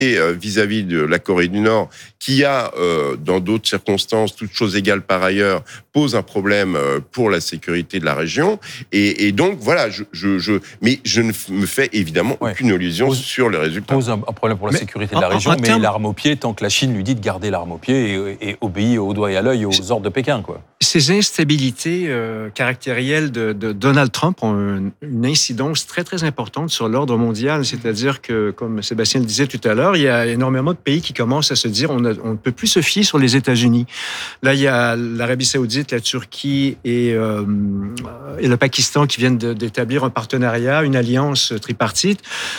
vis-à-vis de la Corée du Nord, qui a, dans d'autres circonstances, toutes choses égales par ailleurs, pose un problème pour la sécurité de la région. Et donc, voilà, mais je ne me fais évidemment aucune illusion sur les résultats. Pose un problème pour la sécurité de la région, mais l'arme au pied, tant que la Chine lui dit de garder l'arme au pied et obéit au doigt et à l'œil aux ordres de Pékin, quoi. Ces instabilités caractérielles de Donald Trump ont une incidence très, très importante sur l'ordre mondial. C'est-à-dire que, comme Sébastien le disait tout à l'heure, il y a énormément de pays qui commencent à se dire on ne peut plus se fier sur les États-Unis. Là, il y a l'Arabie Saoudite, la Turquie et le Pakistan qui viennent d'établir un partenariat, une alliance tripartite.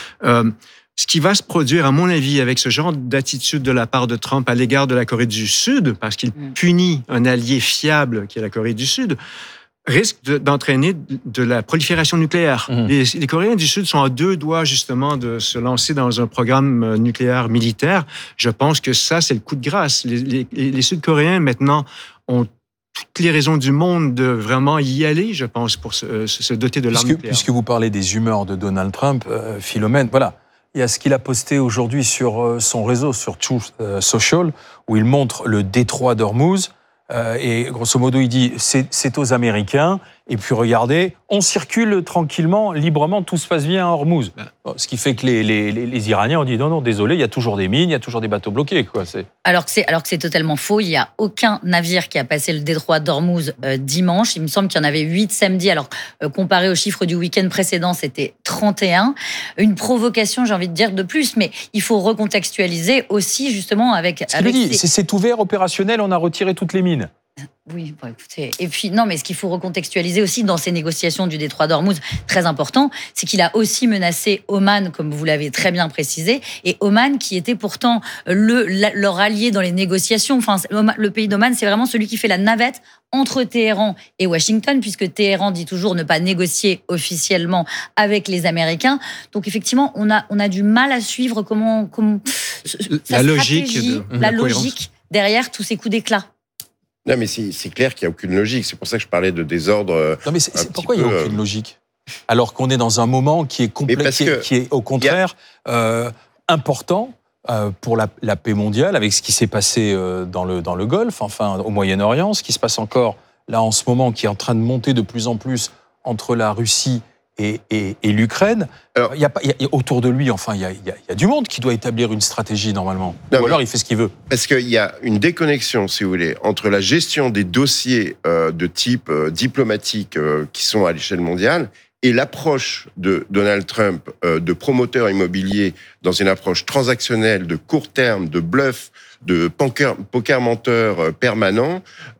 Ce qui va se produire, à mon avis, avec ce genre d'attitude de la part de Trump à l'égard de la Corée du Sud, parce qu'il punit un allié fiable qui est la Corée du Sud, risque d'entraîner de la prolifération nucléaire. Les Coréens du Sud sont à 2 doigts, justement, de se lancer dans un programme nucléaire militaire. Je pense que ça, c'est le coup de grâce. Les Sud-Coréens, maintenant, ont toutes les raisons du monde de vraiment y aller, je pense, pour se doter de l'arme nucléaire. Puisque vous parlez des humeurs de Donald Trump, Philomène, voilà. Il y a ce qu'il a posté aujourd'hui sur son réseau, sur Truth Social, où il montre le détroit d'Ormuz. Et grosso modo, il dit c'est aux Américains. Et puis regardez, on circule tranquillement, librement, tout se passe bien à Ormuz. Ce qui fait que les Iraniens ont dit non, désolé, il y a toujours des mines, il y a toujours des bateaux bloqués, quoi. Alors que c'est totalement faux. Il n'y a aucun navire qui a passé le détroit d'Ormuz dimanche. Il me semble qu'il y en avait 8 samedi. Alors, comparé aux chiffres du week-end précédent, c'était 31. Une provocation, j'ai envie de dire, de plus. Mais il faut recontextualiser aussi, justement, avec... C'est ouvert, opérationnel, on a retiré toutes les mines. Oui, bon, écoutez. Et puis, non, mais ce qu'il faut recontextualiser aussi dans ces négociations du détroit d'Ormuz, très important, c'est qu'il a aussi menacé Oman, comme vous l'avez très bien précisé, et Oman qui était pourtant leur allié dans les négociations. Enfin, le pays d'Oman, c'est vraiment celui qui fait la navette entre Téhéran et Washington, puisque Téhéran dit toujours ne pas négocier officiellement avec les Américains. Donc, effectivement, on a du mal à suivre comment la logique derrière tous ces coups d'éclat. Non, mais c'est clair qu'il n'y a aucune logique. C'est pour ça que je parlais de désordre. Non, mais pourquoi il n'y a aucune logique ? Alors qu'on est dans un moment qui est complexe, qui est au contraire important pour la paix mondiale, avec ce qui s'est passé dans le Golfe, enfin au Moyen-Orient, ce qui se passe encore là en ce moment, qui est en train de monter de plus en plus entre la Russie et l'Ukraine. Alors, autour de lui, enfin, il y a du monde qui doit établir une stratégie normalement. Ou alors il fait ce qu'il veut. Parce qu'il y a une déconnexion, si vous voulez, entre la gestion des dossiers de type diplomatique qui sont à l'échelle mondiale et l'approche de Donald Trump de promoteur immobilier dans une approche transactionnelle, de court terme, de bluff, de poker menteur permanent,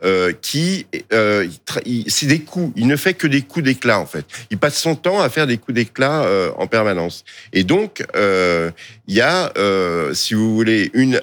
c'est des coups. Il ne fait que des coups d'éclat, en fait. Il passe son temps à faire des coups d'éclat en permanence. Et donc, il y a, si vous voulez, une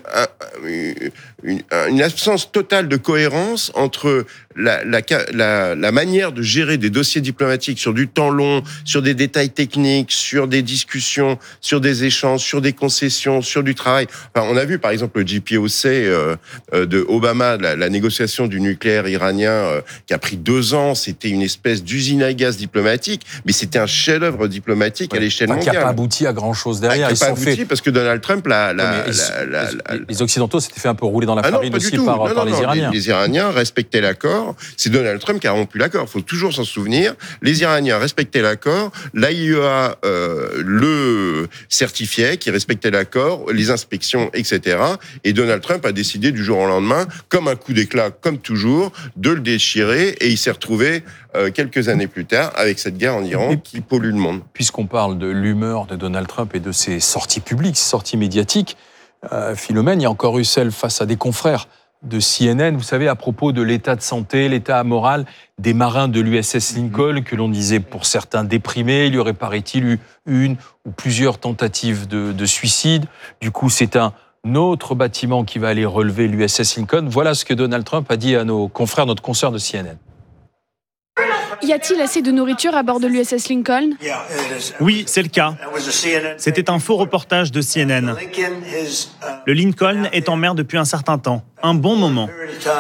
absence totale de cohérence entre la manière de gérer des dossiers diplomatiques sur du temps long, sur des détails techniques, sur des discussions, sur des échanges, sur des concessions, sur du travail. Enfin, on a vu, par exemple, le JPOC de Obama, la négociation du nucléaire iranien qui a pris 2 ans. C'était une espèce d'usine à gaz diplomatique, mais c'était un chef-d'œuvre diplomatique à l'échelle mondiale. Qui n'a pas abouti à grand-chose derrière. Qui n'a pas abouti parce que Donald Trump les Occidentaux s'étaient fait un peu rouler dans la farine aussi par les Iraniens. Les Iraniens respectaient l'accord. C'est Donald Trump qui a rompu l'accord. Il faut toujours s'en souvenir. Les Iraniens respectaient l'accord. L'AIEA le certifiait, qui respectait l'accord, les inspections, etc. Et Donald Trump a décidé du jour au lendemain, comme un coup d'éclat, comme toujours, de le déchirer. Et il s'est retrouvé quelques années plus tard avec cette guerre en Iran qui pollue le monde. Puisqu'on parle de l'humeur de Donald Trump et de ses sorties publiques, ses sorties médiatiques, Philomène, il y a encore eu celle face à des confrères de CNN, vous savez, à propos de l'état de santé, l'état moral des marins de l'USS Lincoln, que l'on disait pour certains déprimés. Il y aurait, paraît-il, eu une ou plusieurs tentatives de suicide. Du coup, c'est un autre bâtiment qui va aller relever l'USS Lincoln. Voilà ce que Donald Trump a dit à nos confrères, notre consoeur de CNN. Y a-t-il assez de nourriture à bord de l'USS Lincoln ? Oui, c'est le cas. C'était un faux reportage de CNN. Le Lincoln est en mer depuis un certain temps. un bon moment.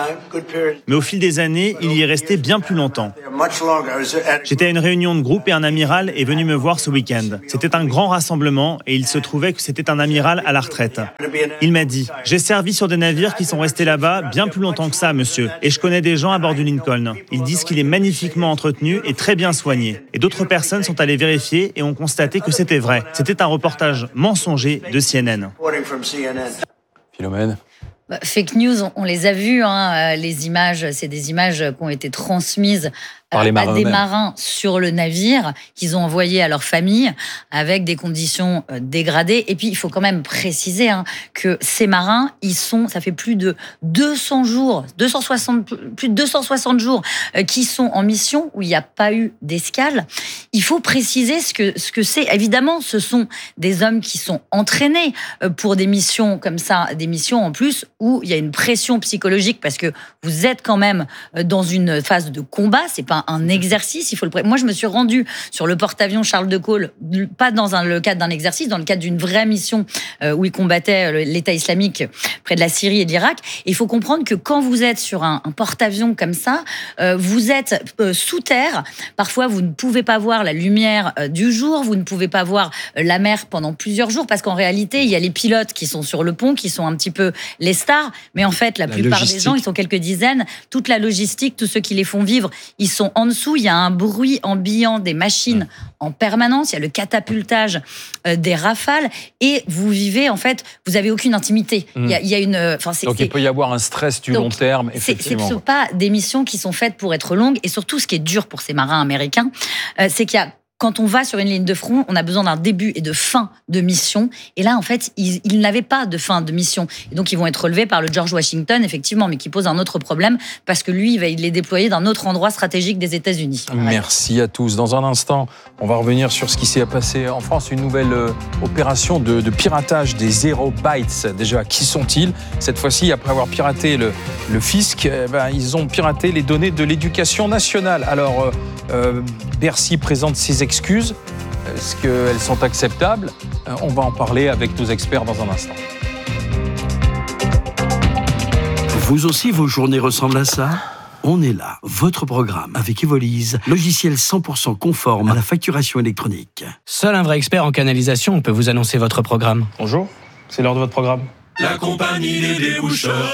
Mais au fil des années, il y est resté bien plus longtemps. J'étais à une réunion de groupe et un amiral est venu me voir ce week-end. C'était un grand rassemblement et il se trouvait que c'était un amiral à la retraite. Il m'a dit « J'ai servi sur des navires qui sont restés là-bas bien plus longtemps que ça, monsieur. Et je connais des gens à bord du Lincoln. Ils disent qu'il est magnifiquement entretenu et très bien soigné. » Et d'autres personnes sont allées vérifier et ont constaté que c'était vrai. C'était un reportage mensonger de CNN. Philomène. Fake news, on les a vues, les images, c'est des images qui ont été transmises par les marins à des marins sur le navire qu'ils ont envoyé à leur famille avec des conditions dégradées. Et puis, il faut quand même préciser que ces marins, ça fait plus de 200 jours, plus de 260 jours qui sont en mission où il n'y a pas eu d'escale. Il faut préciser ce que c'est. Évidemment, ce sont des hommes qui sont entraînés pour des missions comme ça, des missions en plus où il y a une pression psychologique parce que vous êtes quand même dans une phase de combat. C'est pas un exercice. Moi, je me suis rendue sur le porte-avions Charles de Gaulle, pas dans le cadre d'un exercice, dans le cadre d'une vraie mission où ils combattaient l'État islamique près de la Syrie et de l'Irak. Et il faut comprendre que quand vous êtes sur un porte-avions comme ça, vous êtes sous terre. Parfois, vous ne pouvez pas voir la lumière du jour, vous ne pouvez pas voir la mer pendant plusieurs jours, parce qu'en réalité, il y a les pilotes qui sont sur le pont, qui sont un petit peu les stars, mais en fait, la plupart des gens, ils sont quelques dizaines. Toute la logistique, tous ceux qui les font vivre, ils sont en dessous. Il y a un bruit ambiant des machines en permanence. Il y a le catapultage des rafales. Et vous vivez, en fait, vous n'avez aucune intimité. Il y a une... Donc, il peut y avoir un stress du long terme, effectivement. Ce ne sont pas des missions qui sont faites pour être longues. Et surtout, ce qui est dur pour ces marins américains, c'est qu'il y a... Quand on va sur une ligne de front, on a besoin d'un début et de fin de mission. Et là, en fait, ils n'avaient pas de fin de mission. Et donc, ils vont être relevés par le George Washington, effectivement, mais qui pose un autre problème, parce que lui, il va les déployer d'un autre endroit stratégique des États-Unis. Merci à tous. Dans un instant, on va revenir sur ce qui s'est passé en France. Une nouvelle opération de piratage des Zero Bytes. Déjà, qui sont-ils ? Cette fois-ci, après avoir piraté le fisc, ils ont piraté les données de l'éducation nationale. Alors, Bercy présente ses excuses. Est-ce qu'elles sont acceptables ? On va en parler avec nos experts dans un instant. Vous aussi, vos journées ressemblent à ça ? On est là, votre programme, avec Evolise, logiciel 100% conforme à la facturation électronique. Seul un vrai expert en canalisation peut vous annoncer votre programme. Bonjour, c'est l'heure de votre programme. La compagnie des déboucheurs.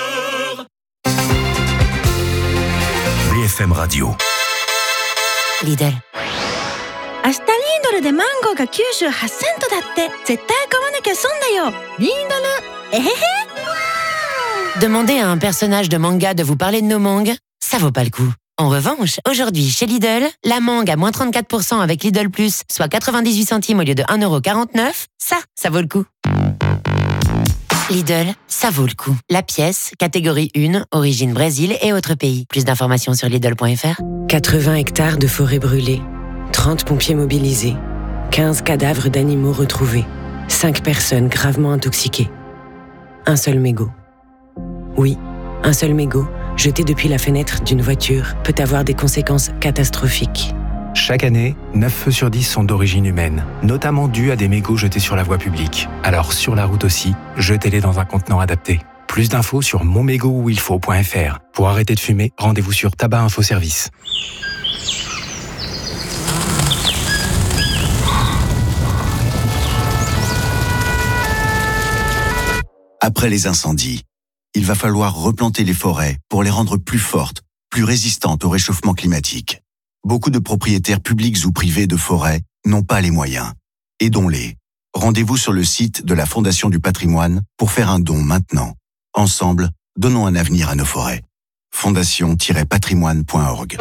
BFM Radio. Lidl. 明日リードルでマンゴーが98セントだって。絶対買わなきゃ損だよ。リードル、えへへ。 Demander à un personnage de manga de vous parler de nos mangues, ça vaut pas le coup. En revanche, aujourd'hui, chez Lidl, la mangue à moins 34% avec Lidl Plus, soit 98 centimes au lieu de 1,49 €, ça vaut le coup. Lidl, ça vaut le coup. La pièce, catégorie 1, origine Brésil et autres pays. Plus d'informations sur Lidl.fr. 80 hectares de forêt brûlée, 30 pompiers mobilisés, 15 cadavres d'animaux retrouvés, 5 personnes gravement intoxiquées. Un seul mégot. Oui, un seul mégot, jeté depuis la fenêtre d'une voiture, peut avoir des conséquences catastrophiques. Chaque année, 9 feux sur 10 sont d'origine humaine, notamment dus à des mégots jetés sur la voie publique. Alors sur la route aussi, jetez-les dans un contenant adapté. Plus d'infos sur monmégotuilfaut.fr. Pour arrêter de fumer, rendez-vous sur Tabac Info Service. Après les incendies, il va falloir replanter les forêts pour les rendre plus fortes, plus résistantes au réchauffement climatique. Beaucoup de propriétaires publics ou privés de forêts n'ont pas les moyens. Aidons-les. Rendez-vous sur le site de la Fondation du Patrimoine pour faire un don maintenant. Ensemble, donnons un avenir à nos forêts. fondation-patrimoine.org.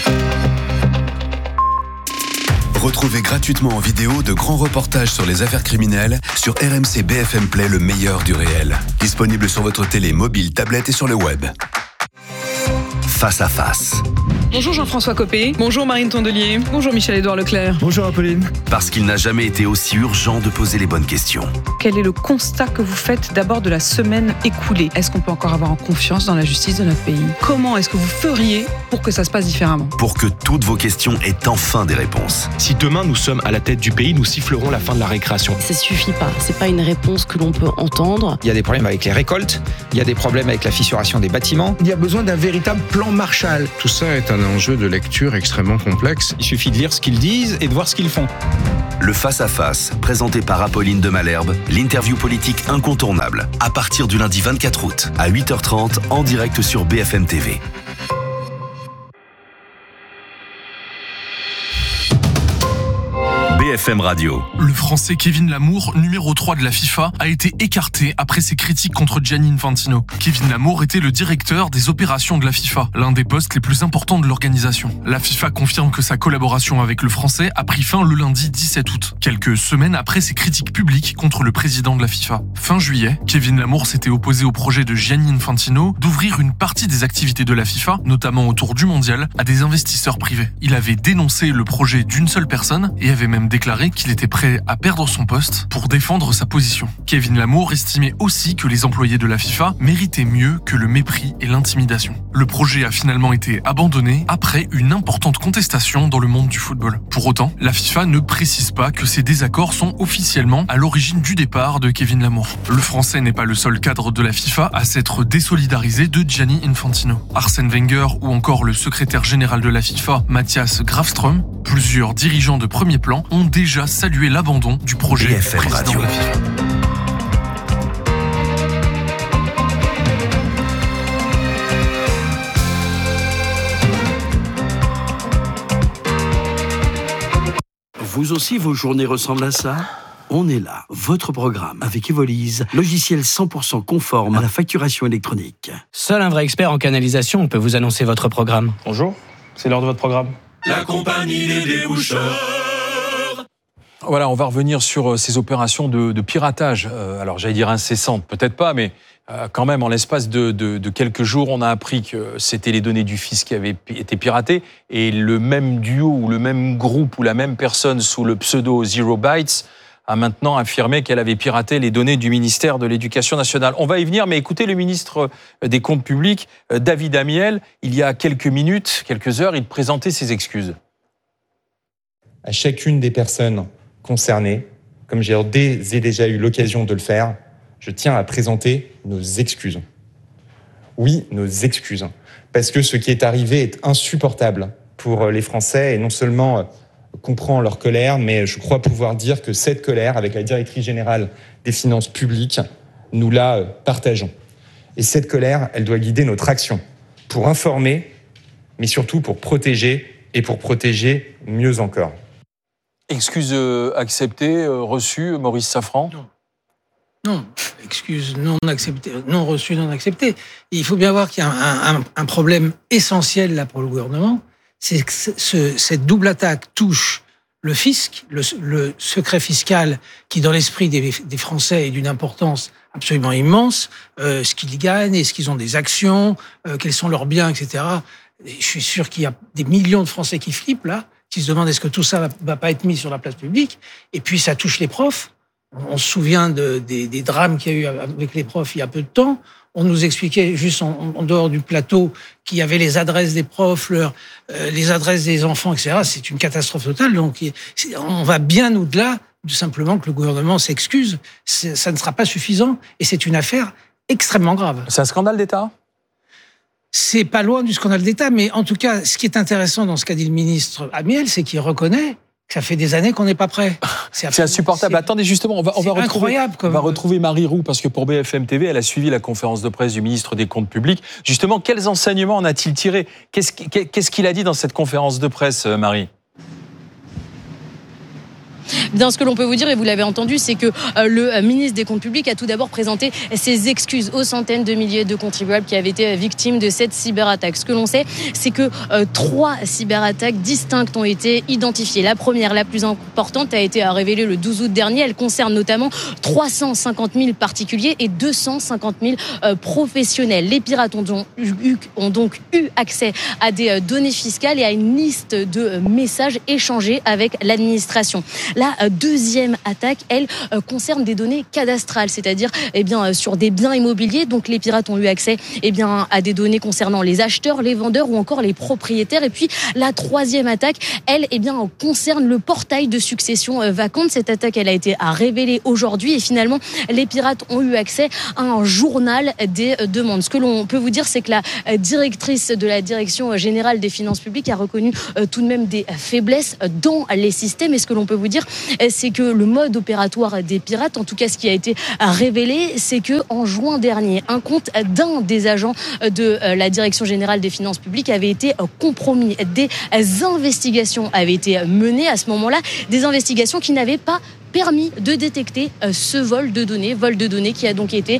Retrouvez gratuitement en vidéo de grands reportages sur les affaires criminelles sur RMC BFM Play, le meilleur du réel. Disponible sur votre télé mobile, tablette et sur le web. Face à face. Bonjour Jean-François Copé. Bonjour Marine Tondelier. Bonjour Michel-Édouard Leclerc. Bonjour Apolline. Parce qu'il n'a jamais été aussi urgent de poser les bonnes questions. Quel est le constat que vous faites d'abord de la semaine écoulée ? Est-ce qu'on peut encore avoir confiance dans la justice de notre pays ? Comment est-ce que vous feriez pour que ça se passe différemment ? Pour que toutes vos questions aient enfin des réponses. Si demain nous sommes à la tête du pays, nous sifflerons la fin de la récréation. Ça suffit pas, c'est pas une réponse que l'on peut entendre. Il y a des problèmes avec les récoltes, il y a des problèmes avec la fissuration des bâtiments. Il y a besoin d'un véritable plan Marshall. Tout ça est un enjeu de lecture extrêmement complexe. Il suffit de lire ce qu'ils disent et de voir ce qu'ils font. Le face-à-face, présenté par Apolline de Malherbe, l'interview politique incontournable, à partir du lundi 24 août, à 8h30, en direct sur BFM TV. BFM Radio. Le Français Kevin Lamour, numéro 3 de la FIFA, a été écarté après ses critiques contre Gianni Infantino. Kevin Lamour était le directeur des opérations de la FIFA, l'un des postes les plus importants de l'organisation. La FIFA confirme que sa collaboration avec le Français a pris fin le lundi 17 août, quelques semaines après ses critiques publiques contre le président de la FIFA. Fin juillet, Kevin Lamour s'était opposé au projet de Gianni Infantino d'ouvrir une partie des activités de la FIFA, notamment autour du mondial, à des investisseurs privés. Il avait dénoncé le projet d'une seule personne et avait même déclaré qu'il était prêt à perdre son poste pour défendre sa position. Kevin Lamour estimait aussi que les employés de la FIFA méritaient mieux que le mépris et l'intimidation. Le projet a finalement été abandonné après une importante contestation dans le monde du football. Pour autant, la FIFA ne précise pas que ces désaccords sont officiellement à l'origine du départ de Kevin Lamour. Le Français n'est pas le seul cadre de la FIFA à s'être désolidarisé de Gianni Infantino. Arsène Wenger ou encore le secrétaire général de la FIFA, Mathias Grafström, plusieurs dirigeants de premier plan ont déjà salué l'abandon du projet BFM président Radio. de la FIFA. Vous aussi, vos journées ressemblent à ça ? On est là, votre programme, avec Evolise, logiciel 100% conforme à la facturation électronique. Seul un vrai expert en canalisation peut vous annoncer votre programme. Bonjour, c'est l'heure de votre programme. La compagnie des déboucheurs. Voilà, on va revenir sur ces opérations de piratage. Alors, j'allais dire incessantes, peut-être pas, mais quand même, en l'espace de quelques jours, on a appris que c'était les données du fisc qui avaient été piratées. Et le même duo ou le même groupe ou la même personne sous le pseudo Zero Bytes a maintenant affirmé qu'elle avait piraté les données du ministère de l'Éducation nationale. On va y venir, mais écoutez le ministre des Comptes publics, David Amiel, il y a quelques minutes, quelques heures, il présentait ses excuses. À chacune des personnes concernées, comme j'ai déjà eu l'occasion de le faire, je tiens à présenter nos excuses. Oui, nos excuses. Parce que ce qui est arrivé est insupportable pour les Français et non seulement comprend leur colère, mais je crois pouvoir dire que cette colère, avec la directrice générale des finances publiques, nous la partageons. Et cette colère, elle doit guider notre action pour informer, mais surtout pour protéger et pour protéger mieux encore. Excuse acceptée, reçue, Maurice Safran ? Non, excuse non acceptée, non reçue, non acceptée. Il faut bien voir qu'il y a un problème essentiel là pour le gouvernement, c'est que cette double attaque touche le fisc, le secret fiscal qui dans l'esprit des Français est d'une importance absolument immense, ce qu'ils gagnent, est-ce qu'ils ont des actions, quels sont leurs biens, etc. Et je suis sûr qu'il y a des millions de Français qui flippent là, qui se demandent est-ce que tout ça va pas être mis sur la place publique. Et puis ça touche les profs. On se souvient des drames qu'il y a eu avec les profs il y a peu de temps. On nous expliquait juste en dehors du plateau qu'il y avait les adresses des profs, les adresses des enfants, etc. C'est une catastrophe totale. Donc on va bien au-delà de simplement que le gouvernement s'excuse. Ça ne sera pas suffisant et c'est une affaire extrêmement grave. C'est un scandale d'État ? C'est pas loin du scandale d'État, mais en tout cas, ce qui est intéressant dans ce qu'a dit le ministre Amiel, c'est qu'il reconnaît que ça fait des années qu'on n'est pas prêt. C'est insupportable. Attendez, justement, on va retrouver Marie Roux, parce que pour BFM TV, elle a suivi la conférence de presse du ministre des Comptes publics. Justement, quels enseignements en a-t-il tiré ? Qu'est-ce qu'il a dit dans cette conférence de presse, Marie ? Bien, ce que l'on peut vous dire, et vous l'avez entendu, c'est que le ministre des Comptes publics a tout d'abord présenté ses excuses aux centaines de milliers de contribuables qui avaient été victimes de cette cyberattaque. Ce que l'on sait, c'est que 3 cyberattaques distinctes ont été identifiées. La première, la plus importante, a été révélée le 12 août dernier. Elle concerne notamment 350 000 particuliers et 250 000 professionnels. Les pirates ont donc eu accès à des données fiscales et à une liste de messages échangés avec l'administration. La deuxième attaque, elle, concerne des données cadastrales, c'est-à-dire sur des biens immobiliers. Donc les pirates ont eu accès à des données concernant les acheteurs, les vendeurs ou encore les propriétaires. Et puis la troisième attaque, elle, concerne le portail de succession vacante. Cette attaque, elle a été révélée aujourd'hui et finalement, les pirates ont eu accès à un journal des demandes. Ce que l'on peut vous dire, c'est que la directrice de la Direction générale des finances publiques a reconnu tout de même des faiblesses dans les systèmes. Et ce que l'on peut vous dire, c'est que le mode opératoire des pirates, en tout cas ce qui a été révélé, c'est que en juin dernier, un compte d'un des agents de la Direction générale des finances publiques avait été compromis. Des investigations avaient été menées à ce moment-là, des investigations qui n'avaient pas permis de détecter ce vol de données qui a donc été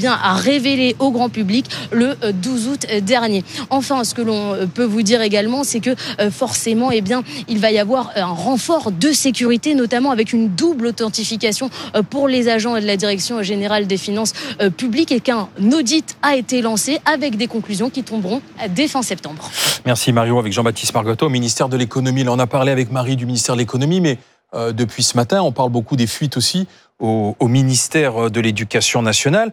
révélé au grand public le 12 août dernier. Enfin, ce que l'on peut vous dire également, c'est que forcément, il va y avoir un renfort de sécurité, notamment avec une double authentification pour les agents de la Direction générale des finances publiques et qu'un audit a été lancé avec des conclusions qui tomberont dès fin septembre. Merci Marion, avec Jean-Baptiste Margotta au ministère de l'économie. Là, on a parlé avec Marie du ministère de l'économie, mais depuis ce matin, on parle beaucoup des fuites aussi au ministère de l'Éducation nationale.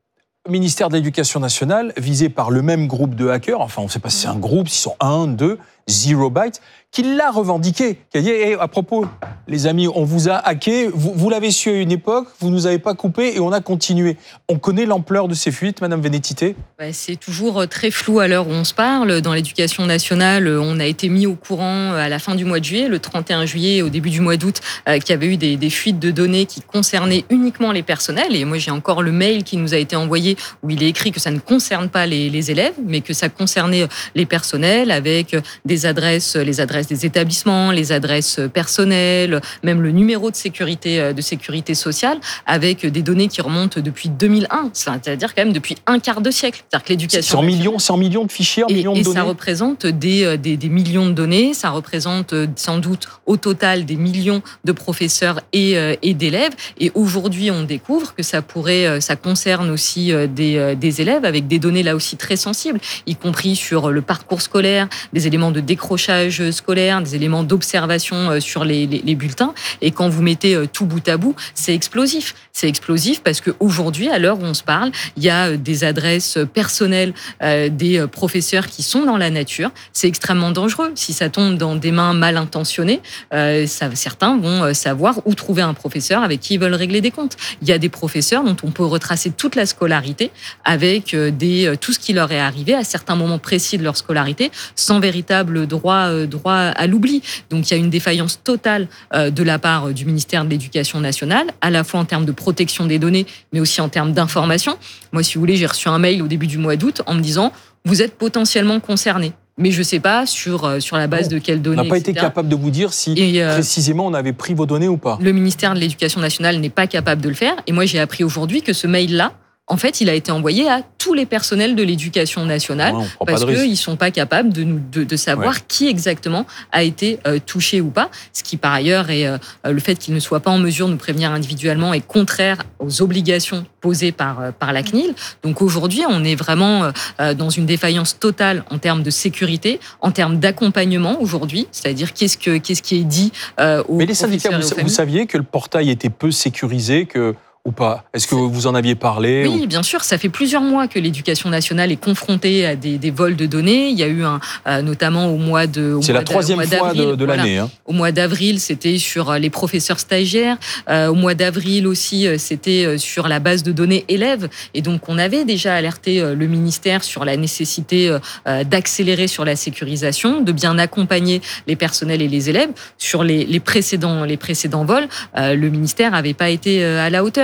Le ministère de l'Éducation nationale, visé par le même groupe de hackers, enfin on ne sait pas si c'est un groupe, s'ils sont 1, 2, Zero Byte, qui l'a revendiqué, qui a dit à propos, les amis, on vous a hacké, vous l'avez su à une époque, vous nous avez pas coupé et on a continué. On connaît l'ampleur de ces fuites, Madame Vénétité ? C'est toujours très flou à l'heure où on se parle. Dans l'Éducation nationale, on a été mis au courant à la fin du mois de juillet, le 31 juillet, au début du mois d'août, qu'il y avait eu des fuites de données qui concernaient uniquement les personnels. Et moi, j'ai encore le mail qui nous a été envoyé où il est écrit que ça ne concerne pas les élèves, mais que ça concernait les personnels avec les adresses des établissements, les adresses personnelles, même le numéro de sécurité sociale, avec des données qui remontent depuis 2001, c'est-à-dire quand même depuis un quart de siècle. C'est-à-dire que l'éducation... 100 millions de fichiers, 1 million de données. Et ça représente des millions de données, ça représente sans doute au total des millions de professeurs et d'élèves. Et aujourd'hui, on découvre que ça concerne aussi des élèves avec des données là aussi très sensibles, y compris sur le parcours scolaire, des éléments de décrochage scolaire, des éléments d'observation sur les bulletins. Et quand vous mettez tout bout à bout, c'est explosif. C'est explosif parce qu'aujourd'hui, à l'heure où on se parle, il y a des adresses personnelles des professeurs qui sont dans la nature. C'est extrêmement dangereux. Si ça tombe dans des mains mal intentionnées, certains vont savoir où trouver un professeur avec qui ils veulent régler des comptes. Il y a des professeurs dont on peut retracer toute la scolarité avec tout ce qui leur est arrivé à certains moments précis de leur scolarité, sans véritable droit à l'oubli. Donc il y a une défaillance totale de la part du ministère de l'Éducation nationale, à la fois en termes de protection des données, mais aussi en termes d'information. Moi, si vous voulez, j'ai reçu un mail au début du mois d'août en me disant « Vous êtes potentiellement concerné ». Mais je ne sais pas sur la base de quelles données. On n'a pas été capable de vous dire si précisément on avait pris vos données ou pas. Le ministère de l'Éducation nationale n'est pas capable de le faire. Et moi, j'ai appris aujourd'hui que ce mail-là, en fait, il a été envoyé à tous les personnels de l'Éducation nationale parce qu'ils ne sont pas capables de savoir qui exactement a été touché ou pas. Ce qui, par ailleurs, est le fait qu'ils ne soient pas en mesure de nous prévenir individuellement est contraire aux obligations posées par la CNIL. Donc aujourd'hui, on est vraiment dans une défaillance totale en termes de sécurité, en termes d'accompagnement aujourd'hui, c'est-à-dire qu'est-ce qui est dit aux Mais les syndicats, vous saviez que le portail était peu sécurisé, ou pas ? Est-ce que vous en aviez parlé ? Oui, bien sûr. Ça fait plusieurs mois que l'Éducation nationale est confrontée à des vols de données. Il y a eu notamment au mois de... C'est la troisième fois de l'année. Hein. Au mois d'avril, c'était sur les professeurs stagiaires. Au mois d'avril aussi, c'était sur la base de données élèves. Et donc, on avait déjà alerté le ministère sur la nécessité d'accélérer sur la sécurisation, de bien accompagner les personnels et les élèves. Sur les précédents vols, le ministère n'avait pas été à la hauteur.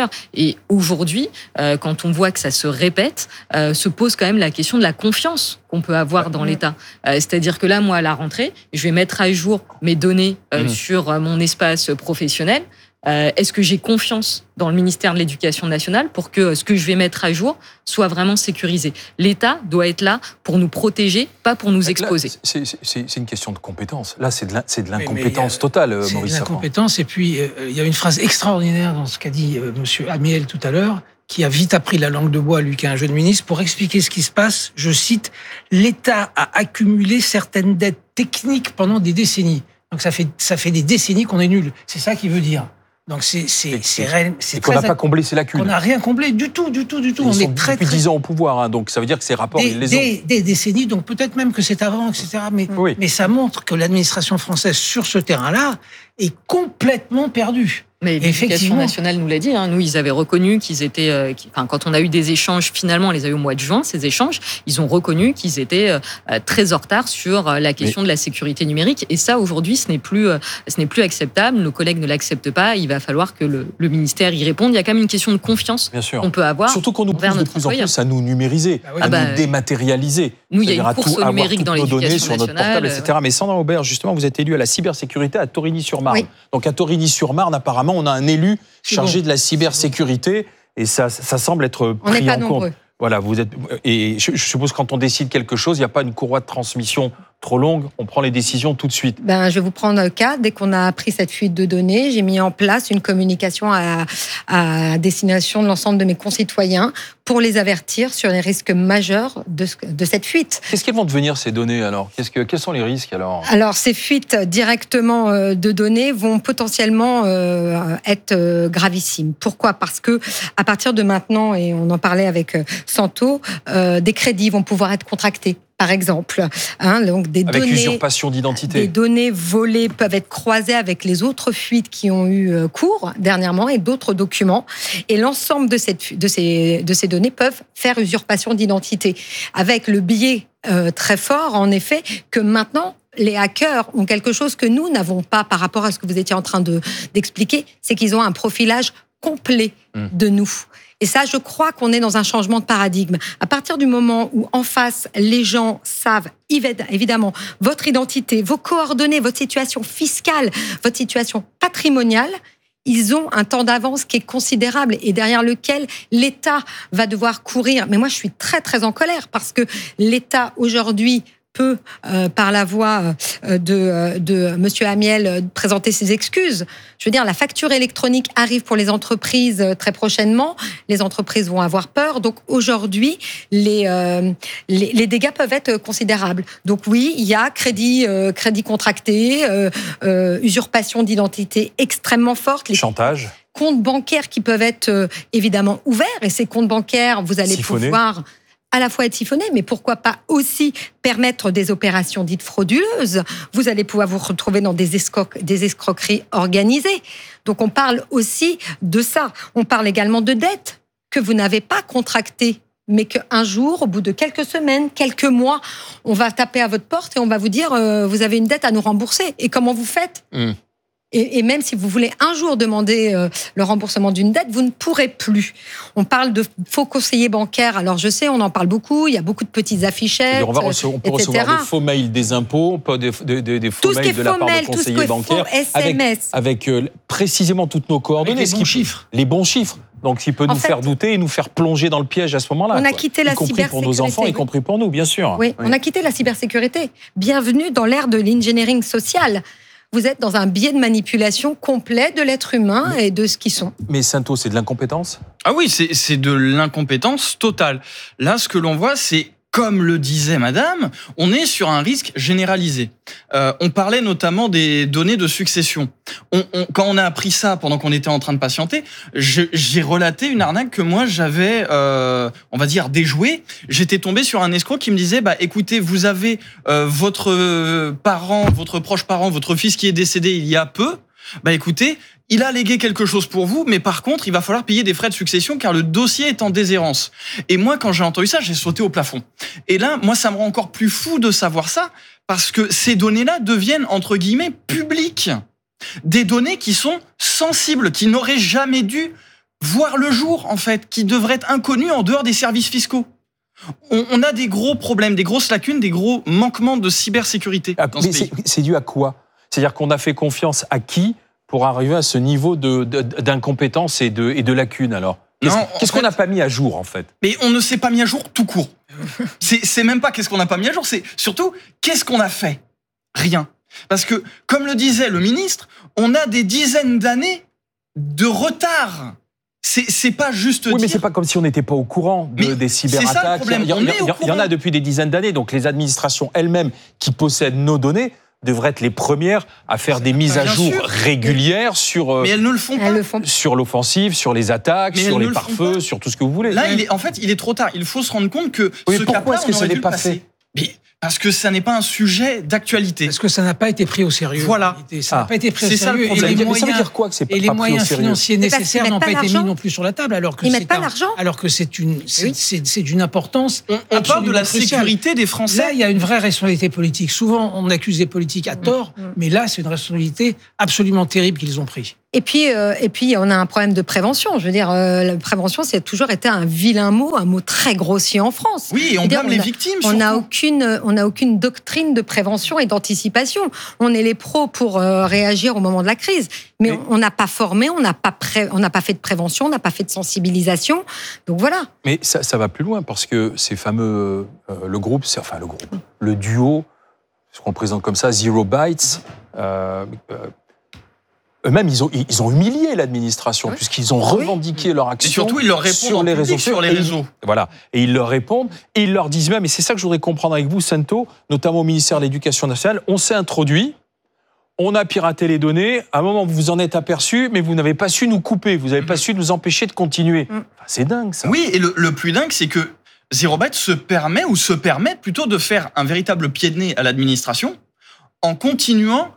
ailleurs. Et aujourd'hui, quand on voit que ça se répète, se pose quand même la question de la confiance qu'on peut avoir dans l'État. C'est-à-dire que là, moi, à la rentrée, je vais mettre à jour mes données sur mon espace professionnel. Est-ce que j'ai confiance dans le ministère de l'Éducation nationale pour que ce que je vais mettre à jour soit vraiment sécurisé? L'État doit être là pour nous protéger, pas pour nous exposer. Là, c'est une question de compétence. Là, c'est de l'incompétence totale, Maurice Safran. C'est de l'incompétence. Et puis, il y a une phrase extraordinaire dans ce qu'a dit M. Amiel tout à l'heure, qui a vite appris la langue de bois, lui qui est un jeune ministre, pour expliquer ce qui se passe. Je cite, « L'État a accumulé certaines dettes techniques pendant des décennies. » Donc ça fait des décennies qu'on est nul. C'est ça qu'il veut dire. Donc c'est qu'on n'a pas comblé ces lacunes. On n'a rien comblé du tout. On est depuis 10 ans au pouvoir, hein, donc ça veut dire que ces rapports, ils les ont. Des décennies, donc peut-être même que c'est avant, etc. Mais ça montre que l'administration française sur ce terrain-là est complètement perdue. Mais l'Éducation nationale nous l'a dit. Nous, ils avaient reconnu qu'ils étaient. Quand on a eu des échanges, finalement, on les a eu au mois de juin. Ces échanges, ils ont reconnu qu'ils étaient très en retard sur la question de la sécurité numérique. Et ça, aujourd'hui, ce n'est plus acceptable. Nos collègues ne l'acceptent pas. Il va falloir que le ministère y réponde. Il y a quand même une question de confiance qu'on peut avoir. Surtout qu'on nous pousse de plus en plus à nous numériser, à nous dématérialiser. Nous, il y a une course au numérique dans l'Éducation sur notre portable, etc. Mais Sandra Aubert, justement, vous êtes élue à la cybersécurité à Torigny-sur-Marne. Oui. Donc à Torigny-sur-Marne, apparemment, on a un élu chargé de la cybersécurité et ça semble être pris en compte. Voilà, vous êtes et je suppose quand on décide quelque chose, il n'y a pas une courroie de transmission trop longue, on prend les décisions tout de suite. Je vais vous prendre un cas. Dès qu'on a appris cette fuite de données, j'ai mis en place une communication à destination de l'ensemble de mes concitoyens pour les avertir sur les risques majeurs de cette fuite. Qu'est-ce qu'elles vont devenir ces données alors ? Quels sont les risques alors ? Alors ces fuites directement de données vont potentiellement être gravissimes. Pourquoi ? Parce que à partir de maintenant, et on en parlait avec Santo, des crédits vont pouvoir être contractés. Par exemple, donc des avec données, usurpation d'identité. Des données volées peuvent être croisées avec les autres fuites qui ont eu cours dernièrement et d'autres documents. Et l'ensemble de ces données peuvent faire usurpation d'identité. Avec le biais très fort, en effet, que maintenant, les hackers ont quelque chose que nous n'avons pas par rapport à ce que vous étiez en train d'expliquer, c'est qu'ils ont un profilage complet de nous. Et ça, je crois qu'on est dans un changement de paradigme. À partir du moment où, en face, les gens savent, évidemment, votre identité, vos coordonnées, votre situation fiscale, votre situation patrimoniale, ils ont un temps d'avance qui est considérable et derrière lequel l'État va devoir courir. Mais moi, je suis très, très en colère parce que l'État, aujourd'hui, peut, par la voix de Monsieur Amiel, présenter ses excuses. Je veux dire, la facture électronique arrive pour les entreprises très prochainement. Les entreprises vont avoir peur. Donc aujourd'hui, les dégâts peuvent être considérables. Donc oui, il y a crédit contracté, usurpation d'identité extrêmement forte. Chantage. Comptes bancaires qui peuvent être évidemment ouverts. Et ces comptes bancaires, vous allez pouvoir à la fois être siphonné, mais pourquoi pas aussi permettre des opérations dites frauduleuses. Vous allez pouvoir vous retrouver dans des escroqueries organisées. Donc on parle aussi de ça. On parle également de dettes que vous n'avez pas contractées, mais qu'un jour, au bout de quelques semaines, quelques mois, on va taper à votre porte et on va vous dire vous avez une dette à nous rembourser. Et comment vous faites ? Et même si vous voulez un jour demander le remboursement d'une dette, vous ne pourrez plus. On parle de faux conseillers bancaires. Alors je sais, on en parle beaucoup. Il y a beaucoup de petites affichettes, on peut recevoir des faux mails des impôts, des faux mails de la part de conseillers bancaires, avec précisément toutes nos coordonnées. Avec les bons chiffres. Les bons chiffres. Donc, ce qui peut nous faire douter et nous faire plonger dans le piège à ce moment-là. On a quitté la cybersécurité. Y compris pour nos enfants, y compris pour nous, bien sûr. Oui, on a quitté la cybersécurité. Bienvenue dans l'ère de l'engineering social. Vous êtes dans un biais de manipulation complet de l'être humain et de ce qu'ils sont. Mais Santo, c'est de l'incompétence ? Ah oui, c'est de l'incompétence totale. Là, ce que l'on voit, c'est, comme le disait madame, on est sur un risque généralisé. On parlait notamment des données de succession. Quand on a appris ça pendant qu'on était en train de patienter, j'ai relaté une arnaque que moi j'avais, on va dire, déjouée. J'étais tombé sur un escroc qui me disait, écoutez, vous avez votre proche parent, votre fils qui est décédé il y a peu. Écoutez, il a légué quelque chose pour vous, mais par contre, il va falloir payer des frais de succession car le dossier est en déshérence. Et moi, quand j'ai entendu ça, j'ai sauté au plafond. Et là, moi, ça me rend encore plus fou de savoir ça parce que ces données-là deviennent, entre guillemets, publiques. Des données qui sont sensibles, qui n'auraient jamais dû voir le jour, en fait, qui devraient être inconnus en dehors des services fiscaux. On a des gros problèmes, des grosses lacunes, des gros manquements de cybersécurité dans ce pays. C'est dû à quoi? C'est-à-dire qu'on a fait confiance à qui pour arriver à ce niveau d'incompétence et de lacunes, alors? Qu'est-ce qu'on n'a pas mis à jour, en fait? Mais on ne s'est pas mis à jour tout court. C'est même pas qu'est-ce qu'on n'a pas mis à jour, c'est surtout qu'est-ce qu'on a fait? Rien. Parce que, comme le disait le ministre, on a des dizaines d'années de retard. C'est pas juste mais c'est pas comme si on n'était pas au courant des cyberattaques. C'est ça le problème. Il y en a depuis des dizaines d'années, donc les administrations elles-mêmes qui possèdent nos données devraient être les premières à faire des mises à jour régulières sur. Mais elles ne le font pas. Sur l'offensive, sur les attaques, sur les pare-feux, sur tout ce que vous voulez. Là, il est trop tard. Il faut se rendre compte que ce cap-là, pourquoi est-ce que ça n'est pas fait? Parce que ça n'est pas un sujet d'actualité. Parce que ça n'a pas été pris au sérieux. Voilà. Ça n'a pas été pris au sérieux. C'est ça le problème. Ça veut dire quoi que c'est pas pris au sérieux? Et les moyens financiers nécessaires n'ont pas été mis non plus sur la table, alors que c'est d'une importance. On parle de la sécurité des Français. Là, il y a une vraie responsabilité politique. Souvent, on accuse les politiques à tort, mais là, c'est une responsabilité absolument terrible qu'ils ont prise. Et puis, on a un problème de prévention. Je veux dire, la prévention, c'est toujours été un vilain mot, un mot très grossier en France. Oui, et on blâme les victimes. On n'a aucune doctrine de prévention et d'anticipation. On est les pros pour réagir au moment de la crise, mais on n'a pas formé, on n'a pas fait de prévention, on n'a pas fait de sensibilisation. Donc voilà. Mais ça va plus loin parce que ces fameux le duo, ce qu'on présente comme ça, Zero Bytes. Eux-mêmes, ils ont humilié l'administration puisqu'ils ont revendiqué leur action. Et surtout, ils leur répondent sur les réseaux. Voilà. Et ils leur répondent et ils leur disent même, et c'est ça que je voudrais comprendre avec vous, Sento, notamment au ministère de l'Éducation nationale, on s'est introduit, on a piraté les données, à un moment vous vous en êtes aperçu, mais vous n'avez pas su nous couper, vous n'avez pas su nous empêcher de continuer. Enfin, c'est dingue, ça. Oui, et le plus dingue, c'est que Zero Byte se permet plutôt de faire un véritable pied de nez à l'administration en continuant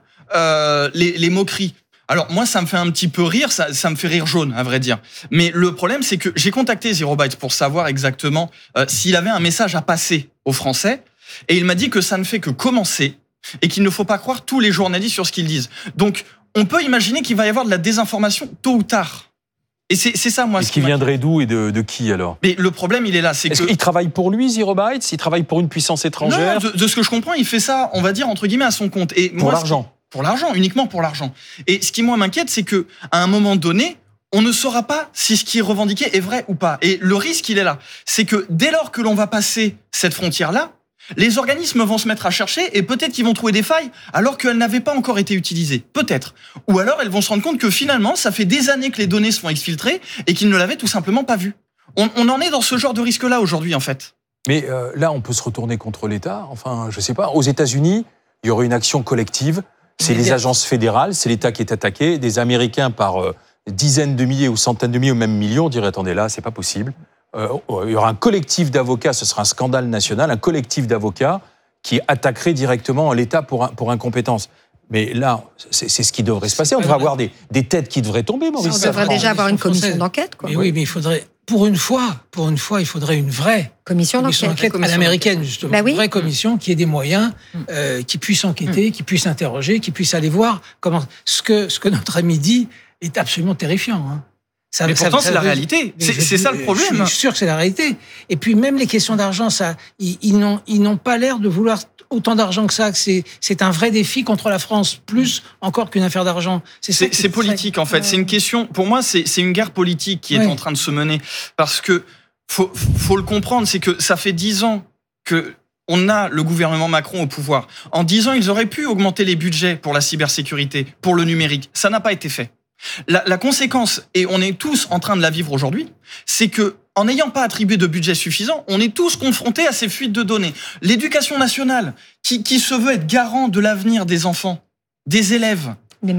les moqueries. Alors moi, ça me fait un petit peu rire, ça me fait rire jaune, à vrai dire. Mais le problème, c'est que j'ai contacté Zero Byte pour savoir exactement s'il avait un message à passer aux Français, et il m'a dit que ça ne fait que commencer, et qu'il ne faut pas croire tous les journalistes sur ce qu'ils disent. Donc, on peut imaginer qu'il va y avoir de la désinformation tôt ou tard. Et c'est ça, moi. Est-ce qu'il viendrait d'où et de qui, alors? Mais le problème, il est là. Est-ce qu'il travaille pour lui, Zero Byte? Il travaille pour une puissance étrangère? Non, de ce que je comprends, il fait ça, on va dire, entre guillemets, à son compte. Et pour l'argent? Pour l'argent, uniquement pour l'argent. Et ce qui, moi, m'inquiète, c'est que à un moment donné, on ne saura pas si ce qui est revendiqué est vrai ou pas. Et le risque, il est là. C'est que dès lors que l'on va passer cette frontière-là, les organismes vont se mettre à chercher et peut-être qu'ils vont trouver des failles alors qu'elles n'avaient pas encore été utilisées. Peut-être. Ou alors, elles vont se rendre compte que finalement, ça fait des années que les données se font exfiltrer et qu'ils ne l'avaient tout simplement pas vu. On en est dans ce genre de risque-là aujourd'hui, en fait. Mais là, on peut se retourner contre l'État. Enfin, je sais pas. Aux États-Unis, il y aurait une action collective. C'est les agences fédérales, c'est l'État qui est attaqué. Des Américains par dizaines de milliers ou centaines de milliers ou même millions diraient, attendez, là, c'est pas possible. Il y aura un collectif d'avocats, ce sera un scandale national, un collectif d'avocats qui attaquerait directement l'État pour incompétence. Mais là, c'est ce qui devrait se passer. On devrait avoir des têtes qui devraient tomber, Maurice. On devrait déjà avoir une commission d'enquête, quoi. Mais oui, mais il faudrait, pour une fois, il faudrait une vraie commission d'enquête à l'américaine, justement. Une vraie commission qui ait des moyens, qui puisse enquêter, qui puisse interroger, qui puisse aller voir comment ce que notre ami dit est absolument terrifiant. Hein. Mais pourtant, c'est la réalité. C'est ça le problème. Je suis sûr que c'est la réalité. Et puis, même les questions d'argent, ils n'ont pas l'air de vouloir autant d'argent que ça. C'est un vrai défi contre la France, plus encore qu'une affaire d'argent. C'est politique, en fait. C'est une question, pour moi, c'est une guerre politique qui est en train de se mener. Parce que, faut le comprendre, c'est que ça fait 10 ans que on a le gouvernement Macron au pouvoir. En 10 ans, ils auraient pu augmenter les budgets pour la cybersécurité, pour le numérique. Ça n'a pas été fait. La conséquence, et on est tous en train de la vivre aujourd'hui, c'est que en n'ayant pas attribué de budget suffisant, on est tous confrontés à ces fuites de données. L'éducation nationale, qui se veut être garant de l'avenir des enfants, des élèves,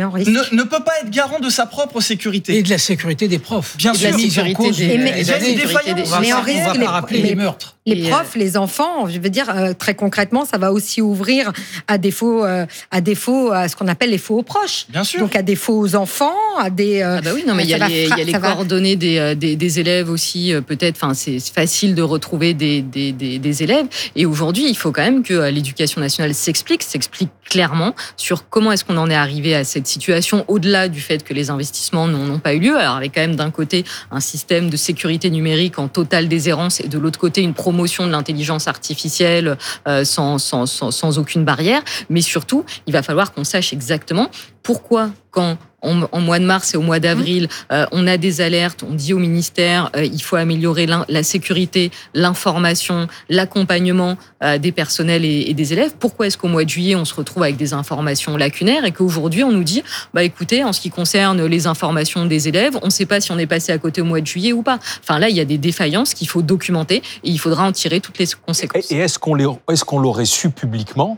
ne peut pas être garant de sa propre sécurité. Et de la sécurité des profs. Bien sûr. La mise en cause mais en risque, on va pas rappeler les meurtres. Les profs, les enfants, je veux dire, très concrètement, ça va aussi ouvrir à des faux, à ce qu'on appelle les faux proches. Bien sûr. Donc à des faux enfants, à des... oui, non, mais il y a les coordonnées des élèves aussi, peut-être, enfin, c'est facile de retrouver des élèves. Et aujourd'hui, il faut quand même que l'éducation nationale s'explique clairement sur comment est-ce qu'on en est arrivé à cette situation, au-delà du fait que les investissements n'ont pas eu lieu. Alors, avec quand même d'un côté un système de sécurité numérique en totale déshérence et de l'autre côté une promotion de l'intelligence artificielle sans aucune barrière. Mais surtout, il va falloir qu'on sache exactement pourquoi, quand en mois de mars et au mois d'avril, on a des alertes, on dit au ministère il faut améliorer la sécurité, l'information, l'accompagnement des personnels et des élèves. Pourquoi est-ce qu'au mois de juillet, on se retrouve avec des informations lacunaires et qu'aujourd'hui, on nous dit écoutez, en ce qui concerne les informations des élèves, on ne sait pas si on est passé à côté au mois de juillet ou pas. Enfin là, il y a des défaillances qu'il faut documenter et il faudra en tirer toutes les conséquences. Et est-ce qu'on l'aurait su publiquement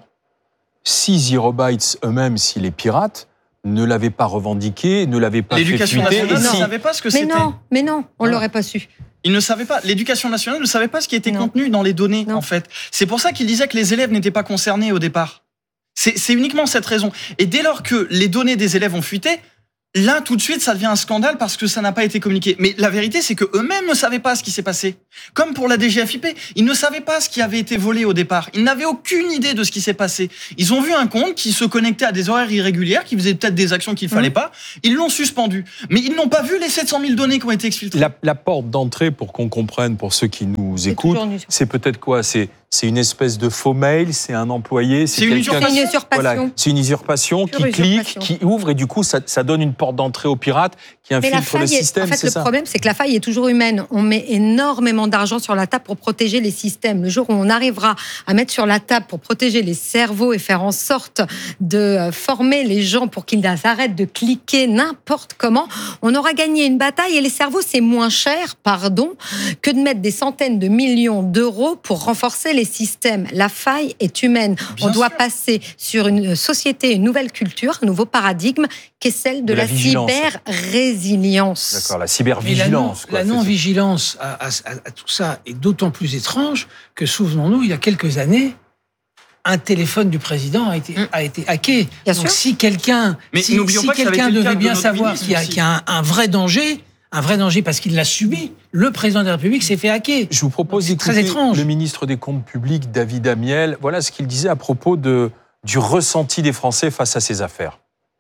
si Zerobytes eux-mêmes, si les pirates, ne l'avaient pas revendiqué, ne l'avaient pas fait fuiter. L'éducation nationale ne savait pas ce que c'était. Mais non, on l'aurait pas su. Ils ne savaient pas. L'éducation nationale ne savait pas ce qui était contenu dans les données, en fait. C'est pour ça qu'il disait que les élèves n'étaient pas concernés au départ. C'est uniquement cette raison. Et dès lors que les données des élèves ont fuité, là, tout de suite, ça devient un scandale parce que ça n'a pas été communiqué. Mais la vérité, c'est que eux-mêmes ne savaient pas ce qui s'est passé. Comme pour la DGFiP, ils ne savaient pas ce qui avait été volé au départ. Ils n'avaient aucune idée de ce qui s'est passé. Ils ont vu un compte qui se connectait à des horaires irrégulières, qui faisait peut-être des actions qu'il ne fallait pas. Ils l'ont suspendu. Mais ils n'ont pas vu les 700 000 données qui ont été exfiltrées. La porte d'entrée, pour qu'on comprenne, pour ceux qui nous écoutent, c'est peut-être quoi ? C'est une espèce de faux mail, c'est un employé, c'est une usurpation. Voilà, c'est une usurpation qui clique, qui ouvre et du coup ça donne une porte d'entrée aux pirates qui infiltrent le système. En fait, le problème, c'est que la faille est toujours humaine. On met énormément d'argent sur la table pour protéger les systèmes. Le jour où on arrivera à mettre sur la table pour protéger les cerveaux et faire en sorte de former les gens pour qu'ils arrêtent de cliquer n'importe comment, on aura gagné une bataille. Et les cerveaux, c'est moins cher, que de mettre des centaines de millions d'euros pour renforcer les systèmes. La faille est humaine. On doit passer sur une société, une nouvelle culture, un nouveau paradigme, qui est celle de la cyber-résilience. D'accord, la cyber-vigilance. La non-vigilance à tout ça est d'autant plus étrange que, souvenons-nous, il y a quelques années, un téléphone du président a été hacké. Bien Donc sûr. si quelqu'un devait bien savoir qu'il y a un vrai danger parce qu'il l'a subi, le président de la République s'est fait hacker. Je vous propose d'écouter le ministre des Comptes publics, David Amiel. Voilà ce qu'il disait à propos du ressenti des Français face à ces affaires.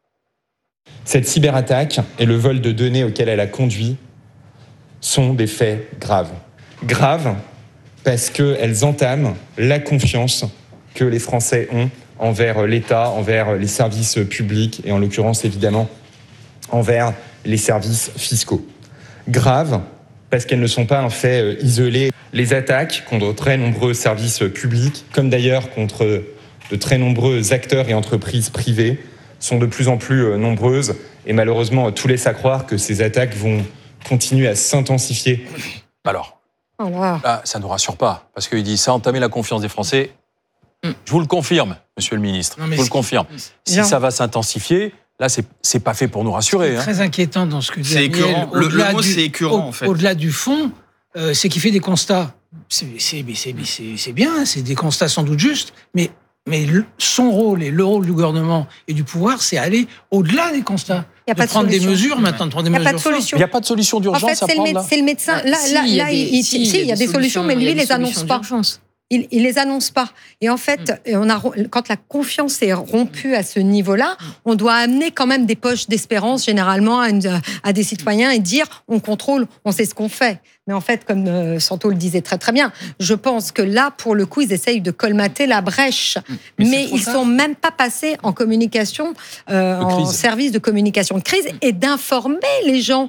Cette cyberattaque et le vol de données auquel elle a conduit sont des faits graves. Graves parce qu'elles entament la confiance que les Français ont envers l'État, envers les services publics et en l'occurrence évidemment envers les services fiscaux. Graves parce qu'elles ne sont pas un fait isolé. Les attaques contre très nombreux services publics, comme d'ailleurs contre de très nombreux acteurs et entreprises privées, sont de plus en plus nombreuses et malheureusement tout laisse à croire que ces attaques vont continuer à s'intensifier. Alors, là, ça ne nous rassure pas, parce qu'il dit ça a entamé la confiance des Français. Je vous le confirme, monsieur le ministre, je vous le confirme. Si ça va s'intensifier, là, c'est pas fait pour nous rassurer. C'est très inquiétant dans ce que dit Amiel. C'est écœurant. Le mot, c'est écœurant, en fait. Au-delà du fond, c'est qu'il fait des constats. C'est bien, c'est des constats sans doute justes, mais son rôle et le rôle du gouvernement et du pouvoir, c'est aller au-delà des constats. De prendre des mesures maintenant, de prendre des mesures fortes. Il n'y a pas de solution d'urgence à prendre, là. C'est le médecin. Là, il y a des solutions, mais lui, il les annonce pas. Il les annonce pas. Et en fait, quand la confiance est rompue à ce niveau-là, on doit amener quand même des poches d'espérance généralement à des citoyens et dire on contrôle, on sait ce qu'on fait. Mais en fait, comme Santo le disait très très bien, je pense que là, pour le coup, ils essayent de colmater la brèche. Mais ils sont même pas passés en communication, en service de communication de crise et d'informer les gens.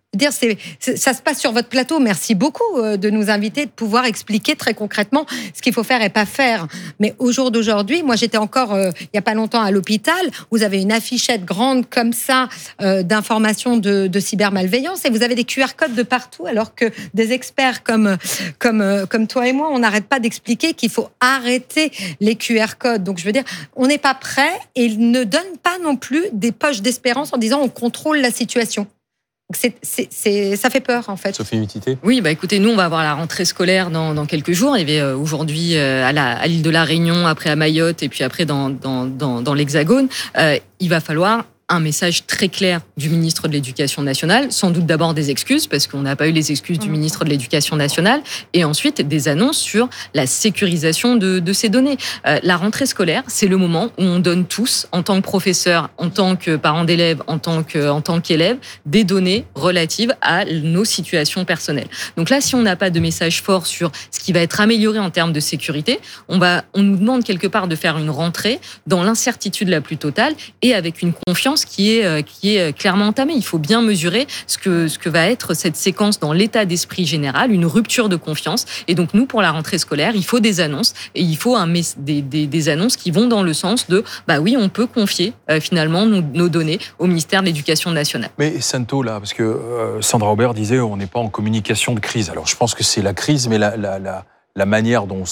Ça se passe sur votre plateau. Merci beaucoup de nous inviter, de pouvoir expliquer très concrètement ce qu'il faut faire et pas faire. Mais au jour d'aujourd'hui, moi j'étais encore il y a pas longtemps à l'hôpital. Vous avez une affichette grande comme ça d'informations de cybermalveillance et vous avez des QR codes de partout, alors que des experts comme toi et moi, on n'arrête pas d'expliquer qu'il faut arrêter les QR codes. Donc je veux dire, on n'est pas prêt et ils ne donnent pas non plus des poches d'espérance en disant on contrôle la situation. Ça fait peur, en fait. Sophie Mitité. Oui, écoutez, nous, on va avoir la rentrée scolaire dans quelques jours. Il y avait aujourd'hui à l'île de la Réunion, après à Mayotte et puis après dans l'Hexagone. Il va falloir un message très clair du ministre de l'Éducation nationale, sans doute d'abord des excuses, parce qu'on n'a pas eu les excuses du ministre de l'Éducation nationale, et ensuite des annonces sur la sécurisation de ces données. La rentrée scolaire, c'est le moment où on donne tous, en tant que professeur, en tant que parents d'élèves, en tant qu'élèves, des données relatives à nos situations personnelles. Donc là, si on n'a pas de message fort sur ce qui va être amélioré en termes de sécurité, on nous demande quelque part de faire une rentrée dans l'incertitude la plus totale et avec une confiance qui est clairement entamée. Il faut bien mesurer ce que va être cette séquence dans l'état d'esprit général, une rupture de confiance. Et donc, nous, pour la rentrée scolaire, il faut des annonces et il faut des annonces qui vont dans le sens de, oui, on peut confier finalement nos données au ministère de l'Éducation nationale. Mais Santo, là, parce que Sandra Aubert disait, on n'est pas en communication de crise. Alors, je pense que c'est la crise, mais la manière dont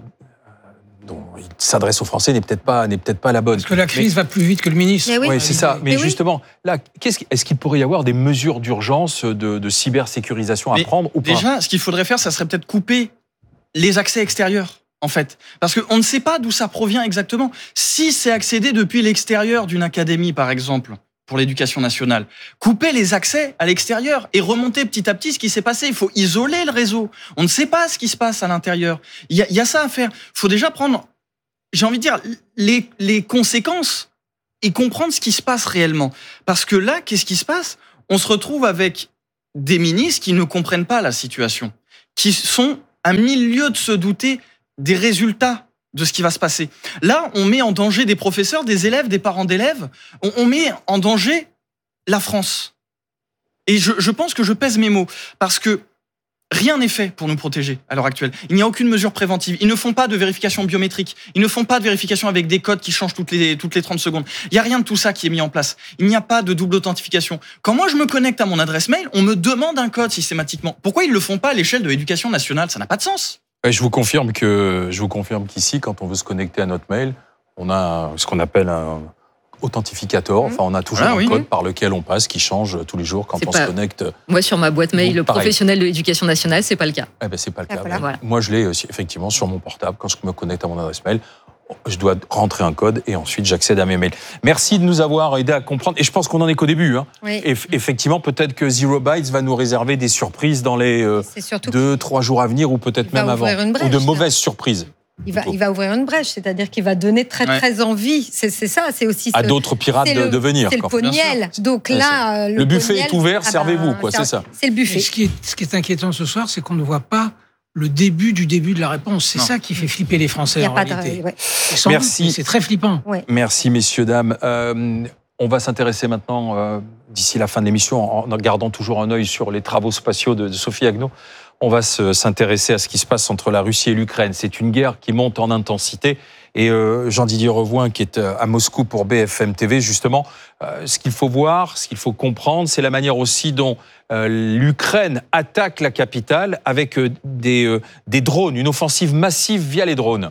il s'adresse aux Français n'est peut-être pas la bonne. Parce que la crise va plus vite que le ministre. Oui, c'est ça. Mais justement, là, est-ce qu'il pourrait y avoir des mesures d'urgence de cybersécurisation à prendre ou pas ? Déjà, ce qu'il faudrait faire, ça serait peut-être couper les accès extérieurs, en fait. Parce qu'on ne sait pas d'où ça provient exactement. Si c'est accédé depuis l'extérieur d'une académie, par exemple, pour l'éducation nationale, couper les accès à l'extérieur et remonter petit à petit ce qui s'est passé. Il faut isoler le réseau. On ne sait pas ce qui se passe à l'intérieur. Il y a ça à faire. Il faut déjà prendre, j'ai envie de dire, les conséquences et comprendre ce qui se passe réellement. Parce que là, qu'est-ce qui se passe ? On se retrouve avec des ministres qui ne comprennent pas la situation, qui sont à mille lieues de se douter des résultats de ce qui va se passer. Là, on met en danger des professeurs, des élèves, des parents d'élèves. On met en danger la France. Et je pense que je pèse mes mots, parce que rien n'est fait pour nous protéger à l'heure actuelle. Il n'y a aucune mesure préventive. Ils ne font pas de vérification biométrique. Ils ne font pas de vérification avec des codes qui changent toutes les 30 secondes. Il n'y a rien de tout ça qui est mis en place. Il n'y a pas de double authentification. Quand moi je me connecte à mon adresse mail, on me demande un code systématiquement. Pourquoi ils ne le font pas à l'échelle de l'éducation nationale ? Ça n'a pas de sens. Je vous confirme qu'ici, quand on veut se connecter à notre mail, on a ce qu'on appelle un authentificateur. Enfin, on a toujours un code par lequel on passe, qui change tous les jours quand on se connecte. Moi, sur ma boîte mail professionnelle de l'Éducation nationale, c'est pas le cas. C'est pas le cas. Voilà. Moi, je l'ai effectivement sur mon portable. Quand je me connecte à mon adresse mail, je dois rentrer un code et ensuite j'accède à mes mails. Merci de nous avoir aidé à comprendre. Et je pense qu'on n'en est qu'au début. Oui. Effectivement, peut-être que Zero Bytes va nous réserver des surprises dans les 2-3 jours à venir ou peut-être même avant. Ou de mauvaises surprises. Il va ouvrir une brèche, c'est-à-dire qu'il va donner très envie. C'est ça, c'est aussi à d'autres pirates de venir. C'est le Poniel. Donc là, le buffet est ouvert, servez-vous, c'est ça. C'est le buffet. Ce qui est inquiétant ce soir, c'est qu'on ne voit pas le début de la réponse. C'est ça qui fait flipper les Français en réalité. Merci. C'est très flippant. Ouais. Merci, messieurs, dames. On va s'intéresser maintenant, d'ici la fin de l'émission, en gardant toujours un œil sur les travaux spatiaux de Sophie Agneau. On va s'intéresser à ce qui se passe entre la Russie et l'Ukraine. C'est une guerre qui monte en intensité. Et Jean-Didier Revoin, qui est à Moscou pour BFM TV, justement, ce qu'il faut voir, ce qu'il faut comprendre, c'est la manière aussi dont l'Ukraine attaque la capitale avec des drones, une offensive massive via les drones.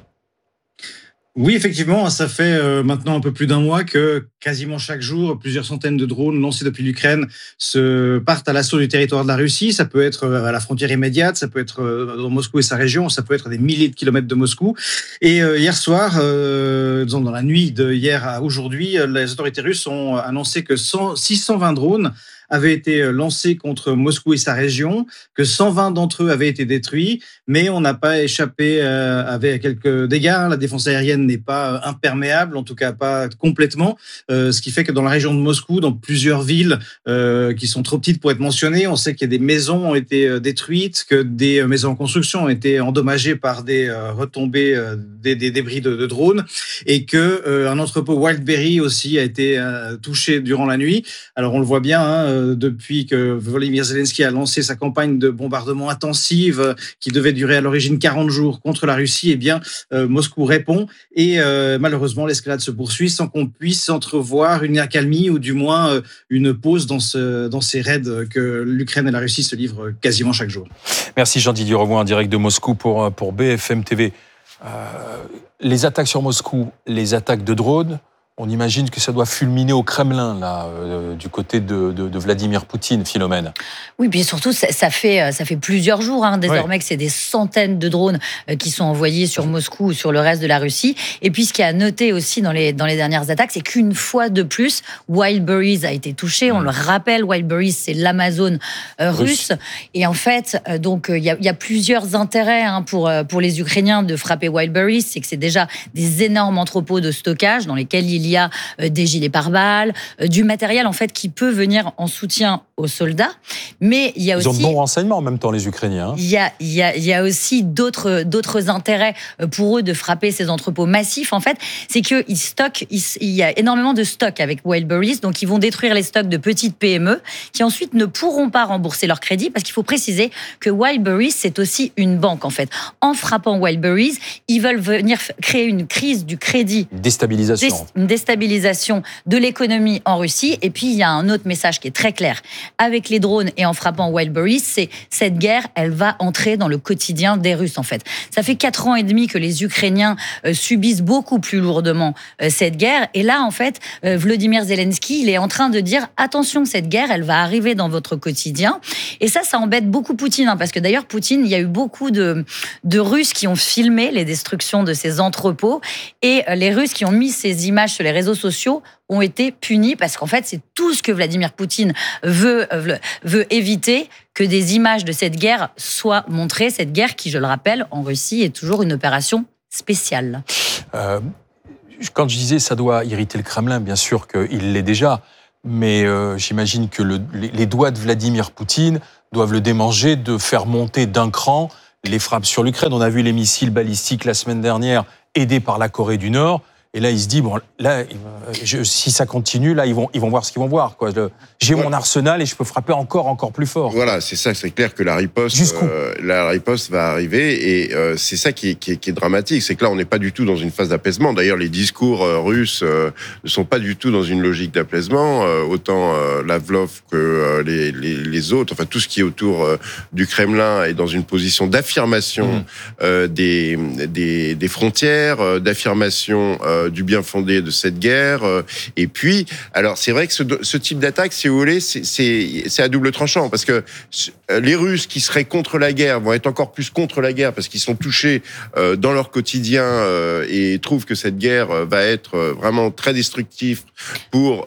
Oui, effectivement, ça fait maintenant un peu plus d'un mois que quasiment chaque jour, plusieurs centaines de drones lancés depuis l'Ukraine partent à l'assaut du territoire de la Russie. Ça peut être à la frontière immédiate, ça peut être dans Moscou et sa région, ça peut être à des milliers de kilomètres de Moscou. Et hier soir, dans la nuit de hier à aujourd'hui, les autorités russes ont annoncé que 620 drones avaient été lancés contre Moscou et sa région, que 120 d'entre eux avaient été détruits, mais on n'a pas échappé avec quelques dégâts. La défense aérienne n'est pas imperméable, en tout cas pas complètement, ce qui fait que dans la région de Moscou, dans plusieurs villes qui sont trop petites pour être mentionnées, on sait que des maisons ont été détruites, que des maisons en construction ont été endommagées par des retombées, des débris de drones, et que un entrepôt Wildberry aussi a été touché durant la nuit. Alors on le voit bien, depuis que Volodymyr Zelensky a lancé sa campagne de bombardement intensive qui devait durer à l'origine 40 jours contre la Russie, eh bien Moscou répond et malheureusement l'escalade se poursuit sans qu'on puisse entrevoir une accalmie ou du moins une pause dans ces raids que l'Ukraine et la Russie se livrent quasiment chaque jour. Merci Jean-Didier Revoin en direct de Moscou pour BFM TV. Les attaques sur Moscou, les attaques de drones, On imagine que ça doit fulminer au Kremlin, là, du côté de Vladimir Poutine, Philomène. Oui, puis surtout, ça fait plusieurs jours désormais que c'est des centaines de drones qui sont envoyés sur Moscou ou sur le reste de la Russie. Et puis, ce qui a noté aussi dans les dernières attaques, c'est qu'une fois de plus, Wildberries a été touché. On le rappelle, Wildberries, c'est l'Amazon russe. Et en fait, donc, il y a plusieurs intérêts pour les Ukrainiens de frapper Wildberries. C'est que c'est déjà des énormes entrepôts de stockage dans lesquels il y a des gilets pare-balles, du matériel en fait qui peut venir en soutien aux soldats. Mais il y a aussi... Ils ont de bons renseignements en même temps, les Ukrainiens. Il y a aussi d'autres intérêts pour eux de frapper ces entrepôts massifs. En fait, c'est qu'ils stockent, il y a énormément de stocks avec Wildberries, donc ils vont détruire les stocks de petites PME qui ensuite ne pourront pas rembourser leur crédit, parce qu'il faut préciser que Wildberries, c'est aussi une banque en fait. En frappant Wildberries, ils veulent venir créer une crise du crédit. Déstabilisation. Une déstabilisation de l'économie en Russie. Et puis, il y a un autre message qui est très clair. Avec les drones et en frappant Wildberries, c'est cette guerre, elle va entrer dans le quotidien des Russes, en fait. Ça fait 4 ans et demi que les Ukrainiens subissent beaucoup plus lourdement cette guerre. Et là, en fait, Volodymyr Zelensky, il est en train de dire « Attention, cette guerre, elle va arriver dans votre quotidien ». Et ça embête beaucoup Poutine, parce que d'ailleurs, Poutine, il y a eu beaucoup de Russes qui ont filmé les destructions de ces entrepôts. Et les Russes qui ont mis ces images sur les réseaux sociaux ont été punis, parce qu'en fait, c'est tout ce que Vladimir Poutine veut éviter, que des images de cette guerre soient montrées. Cette guerre qui, je le rappelle, en Russie, est toujours une opération spéciale. Quand je disais ça doit irriter le Kremlin, bien sûr qu'il l'est déjà, mais j'imagine que les doigts de Vladimir Poutine doivent le démanger de faire monter d'un cran les frappes sur l'Ukraine. On a vu les missiles balistiques la semaine dernière, aidés par la Corée du Nord. Et là, il se dit, bon, là, si ça continue, là, ils vont voir ce qu'ils vont voir, quoi. J'ai mon arsenal et je peux frapper encore plus fort. Voilà, c'est ça, c'est clair que la riposte va arriver, et c'est ça qui est dramatique, c'est que là, on n'est pas du tout dans une phase d'apaisement. D'ailleurs, les discours russes ne sont pas du tout dans une logique d'apaisement. Autant Lavrov que les autres, enfin tout ce qui est autour du Kremlin est dans une position d'affirmation des frontières, d'affirmation du bien fondé de cette guerre. Et puis, alors c'est vrai que ce type d'attaque, si vous voulez, c'est à double tranchant, parce que les Russes qui seraient contre la guerre vont être encore plus contre la guerre, parce qu'ils sont touchés dans leur quotidien et trouvent que cette guerre va être vraiment très destructive pour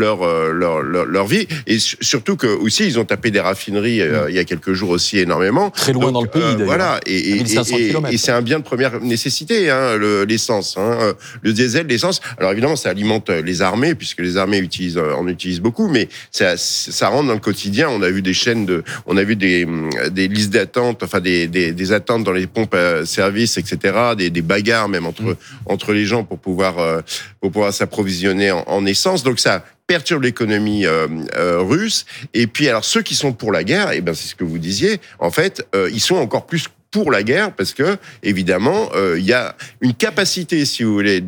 leur vie. Et surtout que aussi ils ont tapé des raffineries il y a quelques jours aussi énormément. Très loin dans le pays d'ailleurs. Voilà, et c'est un bien de première nécessité, l'essence, le diesel, l'essence. Alors évidemment, ça alimente les armées, puisque les armées en utilisent beaucoup, mais ça rentre dans le quotidien. On a vu des chaînes on a vu des listes d'attente, enfin des attentes dans les pompes service, etc., des bagarres même entre les gens pour pouvoir s'approvisionner en essence. Donc ça perturbe l'économie russe. Et puis alors ceux qui sont pour la guerre, c'est ce que vous disiez, en fait, ils sont encore plus pour la guerre, parce que évidemment il y a une capacité, si vous voulez,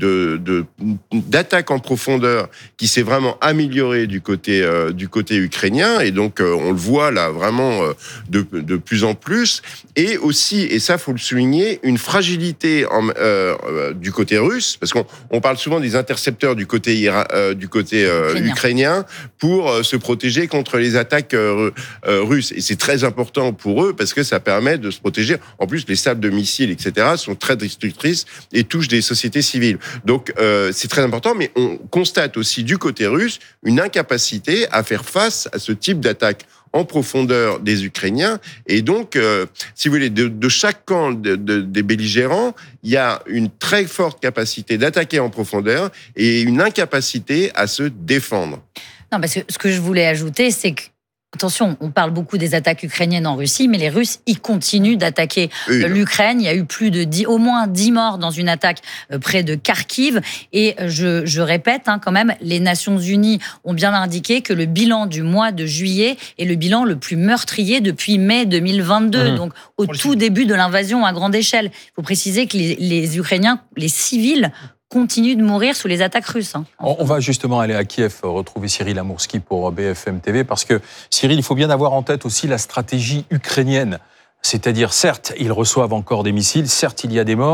d'attaque en profondeur qui s'est vraiment améliorée du côté ukrainien, et donc on le voit là vraiment de plus en plus, et aussi, et ça faut le souligner, une fragilité du côté russe, parce qu'on parle souvent des intercepteurs du côté ukrainien pour se protéger contre les attaques russes, et c'est très important pour eux, parce que ça permet de se protéger. En plus, les salves de missiles, etc., sont très destructrices et touchent des sociétés civiles. Donc, c'est très important, mais on constate aussi du côté russe une incapacité à faire face à ce type d'attaque en profondeur des Ukrainiens. Et donc, si vous voulez, de chaque camp des belligérants, il y a une très forte capacité d'attaquer en profondeur et une incapacité à se défendre. Non, parce que ce que je voulais ajouter, c'est que attention, on parle beaucoup des attaques ukrainiennes en Russie, mais les Russes, ils continuent d'attaquer l'Ukraine. Il y a eu au moins 10 morts dans une attaque près de Kharkiv. Et je répète, quand même, les Nations Unies ont bien indiqué que le bilan du mois de juillet est le bilan le plus meurtrier depuis mai 2022, donc au tout début de l'invasion à grande échelle. Il faut préciser que les Ukrainiens, les civils, continuent de mourir sous les attaques russes. On va justement aller à Kiev retrouver Cyril Amourski pour BFM TV, parce que Cyril, il faut bien avoir en tête aussi la stratégie ukrainienne. C'est-à-dire, certes, ils reçoivent encore des missiles, certes, il y a des morts,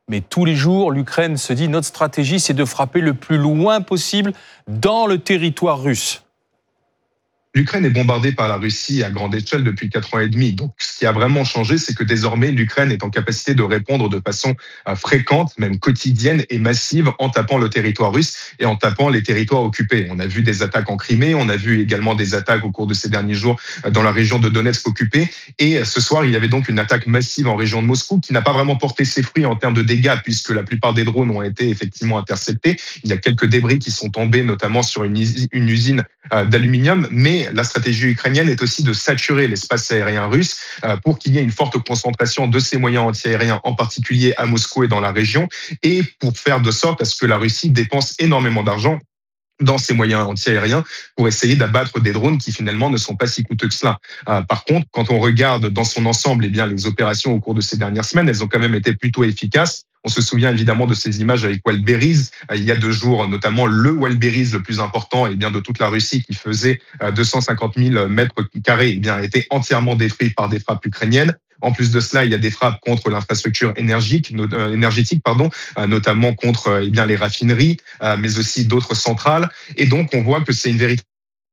Mais tous les jours, l'Ukraine se dit notre stratégie, c'est de frapper le plus loin possible dans le territoire russe. L'Ukraine est bombardée par la Russie à grande échelle depuis 4 ans et demi. Donc, ce qui a vraiment changé, c'est que désormais, l'Ukraine est en capacité de répondre de façon fréquente, même quotidienne et massive, en tapant le territoire russe et en tapant les territoires occupés. On a vu des attaques en Crimée, on a vu également des attaques au cours de ces derniers jours dans la région de Donetsk occupée. Et ce soir, il y avait donc une attaque massive en région de Moscou qui n'a pas vraiment porté ses fruits en termes de dégâts, puisque la plupart des drones ont été effectivement interceptés. Il y a quelques débris qui sont tombés, notamment sur une usine d'aluminium, mais la stratégie ukrainienne est aussi de saturer l'espace aérien russe pour qu'il y ait une forte concentration de ces moyens antiaériens, en particulier à Moscou et dans la région, et pour faire de sorte à ce que la Russie dépense énormément d'argent dans ces moyens antiaériens pour essayer d'abattre des drones qui finalement ne sont pas si coûteux que cela. Par contre, quand on regarde dans son ensemble, eh bien, les opérations au cours de ces dernières semaines, elles ont quand même été plutôt efficaces. On se souvient évidemment de ces images avec Wildberries. Il y a 2 jours, notamment le Wildberries le plus important et bien de toute la Russie qui faisait 250 000 mètres carrés, eh bien, a été entièrement détruit par des frappes ukrainiennes. En plus de cela, il y a des frappes contre l'infrastructure énergétique, notamment contre eh bien, les raffineries, mais aussi d'autres centrales. Et donc, on voit que c'est une véritable...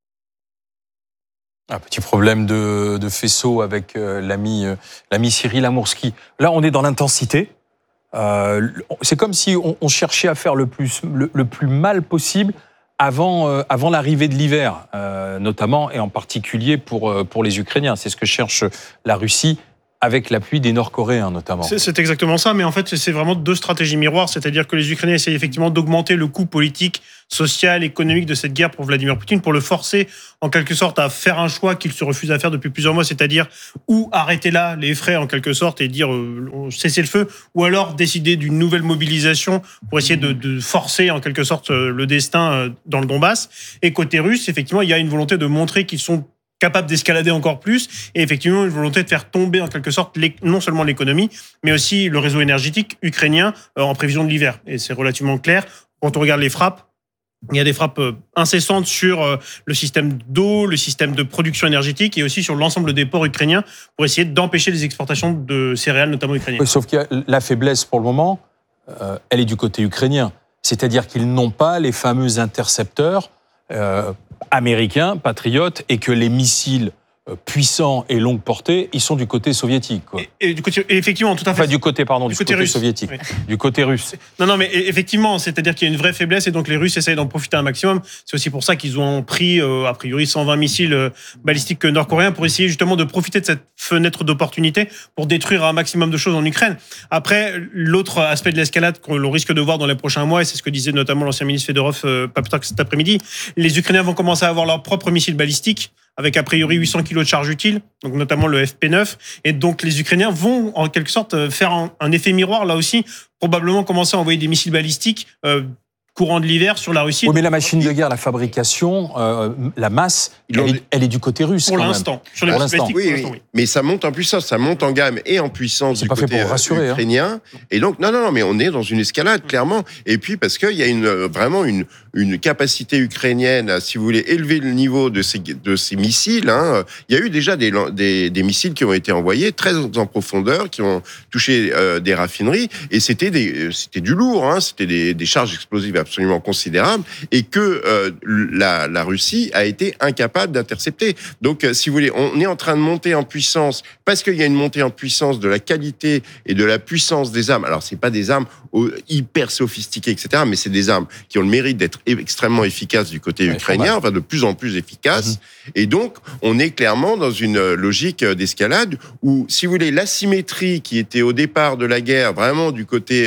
Un petit problème de faisceau avec l'ami Cyril Amourski. Là, on est dans l'intensité. C'est comme si on cherchait à faire le plus mal possible avant l'arrivée de l'hiver, notamment et en particulier pour les Ukrainiens. C'est ce que cherche la Russie, avec l'appui des Nord-Coréens notamment. C'est exactement ça, mais en fait, c'est vraiment 2 stratégies miroirs, c'est-à-dire que les Ukrainiens essayent effectivement d'augmenter le coût politique, social, économique de cette guerre pour Vladimir Poutine, pour le forcer en quelque sorte à faire un choix qu'il se refuse à faire depuis plusieurs mois, c'est-à-dire ou arrêter là les frais en quelque sorte et dire cesser le feu, ou alors décider d'une nouvelle mobilisation pour essayer de forcer en quelque sorte le destin dans le Donbass. Et côté russe, effectivement, il y a une volonté de montrer qu'ils sont capable d'escalader encore plus, et effectivement une volonté de faire tomber en quelque sorte non seulement l'économie, mais aussi le réseau énergétique ukrainien en prévision de l'hiver. Et c'est relativement clair. Quand on regarde les frappes, il y a des frappes incessantes sur le système d'eau, le système de production énergétique et aussi sur l'ensemble des ports ukrainiens pour essayer d'empêcher les exportations de céréales, notamment ukrainiennes. Sauf que la faiblesse pour le moment, elle est du côté ukrainien. C'est-à-dire qu'ils n'ont pas les fameux intercepteurs américains, patriotes, et que les missiles puissants et longue portée, ils sont du côté soviétique. Quoi. Et effectivement, tout à fait. Enfin, du côté soviétique, oui. Du côté russe. Non, mais effectivement, c'est-à-dire qu'il y a une vraie faiblesse et donc les Russes essayent d'en profiter un maximum. C'est aussi pour ça qu'ils ont pris, a priori, 120 missiles balistiques nord-coréens pour essayer justement de profiter de cette fenêtre d'opportunité pour détruire un maximum de choses en Ukraine. Après, l'autre aspect de l'escalade qu'on risque de voir dans les prochains mois, et c'est ce que disait notamment l'ancien ministre Fedorov pas plus tard que cet après-midi, les Ukrainiens vont commencer à avoir leurs propres missiles balistiques avec a priori 800 kilos de charge utile, donc notamment le FP9. Et donc les Ukrainiens vont en quelque sorte faire un effet miroir là aussi, probablement commencer à envoyer des missiles balistiques courant de l'hiver sur la Russie. Oui, mais la machine de guerre, la fabrication, la masse, elle est du côté russe. Pour l'instant. Sur les missiles balistiques, oui. Mais ça monte en puissance, ça monte en gamme et en puissance du côté ukrainien. Et donc, non, mais on est dans une escalade, clairement. Et puis, parce qu'il y a vraiment une capacité ukrainienne à, si vous voulez, élever le niveau de ces missiles. Hein. Il y a eu déjà des missiles qui ont été envoyés très en profondeur, qui ont touché des raffineries. Et c'était du lourd, hein. C'était des charges explosives absolument considérable et que la Russie a été incapable d'intercepter. Donc, si vous voulez, on est en train de monter en puissance parce qu'il y a une montée en puissance de la qualité et de la puissance des armes. Alors, c'est pas des armes hyper sophistiquées, etc., mais c'est des armes qui ont le mérite d'être extrêmement efficaces du côté ukrainien, enfin de plus en plus efficaces. Et donc, on est clairement dans une logique d'escalade où, si vous voulez, l'asymétrie qui était au départ de la guerre, vraiment du côté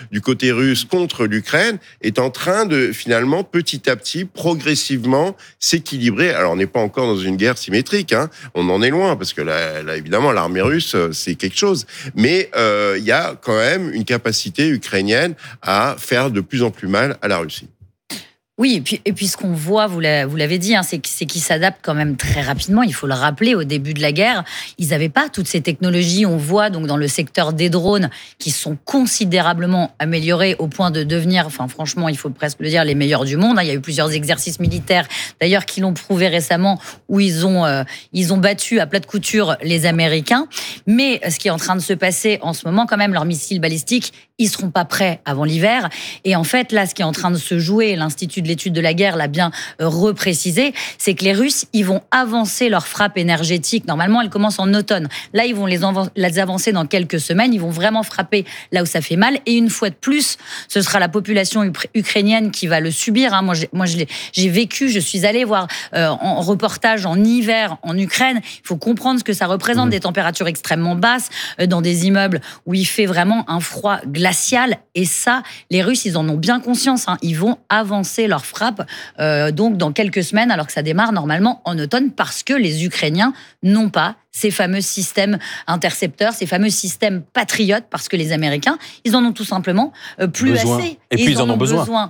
russe contre l'Ukraine, est en train de, finalement, petit à petit, progressivement, s'équilibrer. Alors, on n'est pas encore dans une guerre symétrique, hein. On en est loin, parce que là, évidemment, l'armée russe, c'est quelque chose. Mais il y a quand même une capacité ukrainienne à faire de plus en plus mal à la Russie. Oui, et puis ce qu'on voit, vous l'avez dit, c'est qu'ils s'adaptent quand même très rapidement. Il faut le rappeler, au début de la guerre, ils n'avaient pas toutes ces technologies. On voit donc dans le secteur des drones qui sont considérablement améliorés au point de devenir, franchement, il faut presque le dire, les meilleurs du monde. Il y a eu plusieurs exercices militaires, d'ailleurs, qui l'ont prouvé récemment, où ils ont battu à plat de couture les Américains. Mais ce qui est en train de se passer en ce moment, quand même, leurs missiles balistiques, ils seront pas prêts avant l'hiver. Et en fait, là, ce qui est en train de se jouer, l'Institut de l'étude de la guerre l'a bien reprécisé, c'est que les Russes, ils vont avancer leur frappe énergétique. Normalement, elle commence en automne. Là, ils vont les avancer dans quelques semaines. Ils vont vraiment frapper là où ça fait mal. Et une fois de plus, ce sera la population ukrainienne qui va le subir. Moi, j'ai vécu, je suis allée voir en reportage en hiver en Ukraine. Il faut comprendre ce que ça représente, des températures extrêmement basses, dans des immeubles où il fait vraiment un froid glacial. Et ça, les Russes, ils en ont bien conscience. Ils vont avancer leur frappe donc dans quelques semaines, alors que ça démarre normalement en automne, parce que les Ukrainiens n'ont pas ces fameux systèmes intercepteurs, ces fameux systèmes patriotes, parce que les Américains, ils en ont tout simplement plus assez. Et puis ils en ont besoin.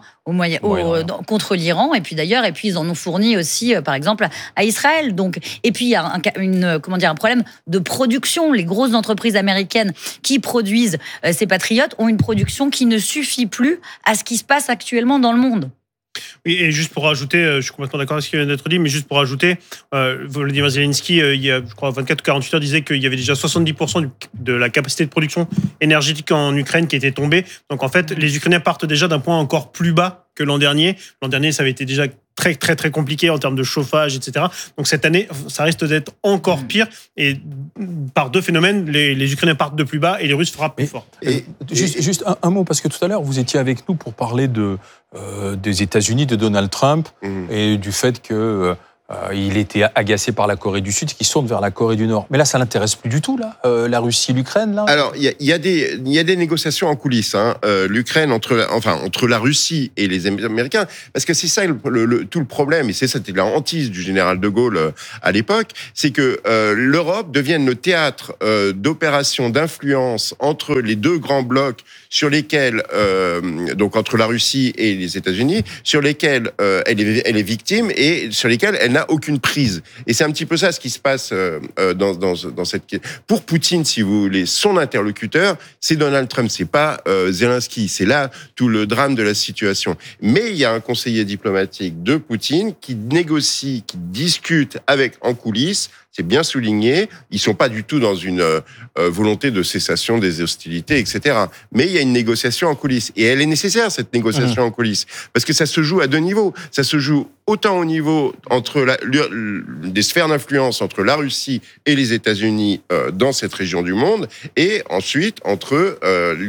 Contre l'Iran, et puis ils en ont fourni aussi, par exemple, à Israël. Donc, et puis il y a un problème de production. Les grosses entreprises américaines qui produisent ces patriotes ont une production qui ne suffit plus à ce qui se passe actuellement dans le monde. Oui, et juste pour rajouter, je suis complètement d'accord avec ce qui vient d'être dit, mais juste pour rajouter, Volodymyr Zelensky, il y a, je crois, 24 ou 48 heures, disait qu'il y avait déjà 70% de la capacité de production énergétique en Ukraine qui était tombée. Donc en fait, les Ukrainiens partent déjà d'un point encore plus bas que l'an dernier. L'an dernier, ça avait été déjà très, très, très compliqué en termes de chauffage, etc. Donc cette année, ça risque d'être encore pire. Et par deux phénomènes, les Ukrainiens partent de plus bas et les Russes frappent plus fort. Juste un mot, parce que tout à l'heure, vous étiez avec nous pour parler des États-Unis, de Donald Trump, et du fait que il était agacé par la Corée du Sud, qui se tourne vers la Corée du Nord. Mais là, ça l'intéresse plus du tout, là, la Russie, l'Ukraine, là. Alors, il y a des négociations en coulisses, l'Ukraine entre la Russie et les Américains, parce que c'est ça tout le problème, et c'était la hantise du général de Gaulle à l'époque, c'est que l'Europe devienne le théâtre d'opérations d'influence entre les deux grands blocs sur lesquels, donc entre la Russie et les États-Unis, sur lesquels elle est victime et sur lesquels elle n'a aucune prise. Et c'est un petit peu ça ce qui se passe dans cette... Pour Poutine, si vous voulez, son interlocuteur, c'est Donald Trump, c'est pas Zelensky. C'est là tout le drame de la situation. Mais il y a un conseiller diplomatique de Poutine qui négocie, qui discute en coulisses. C'est bien souligné. Ils sont pas du tout dans une volonté de cessation des hostilités, etc. Mais il y a une négociation en coulisses. Et elle est nécessaire, cette négociation en coulisses. Parce que ça se joue à deux niveaux. Ça se joue autant au niveau des sphères d'influence entre la Russie et les États-Unis dans cette région du monde, et ensuite entre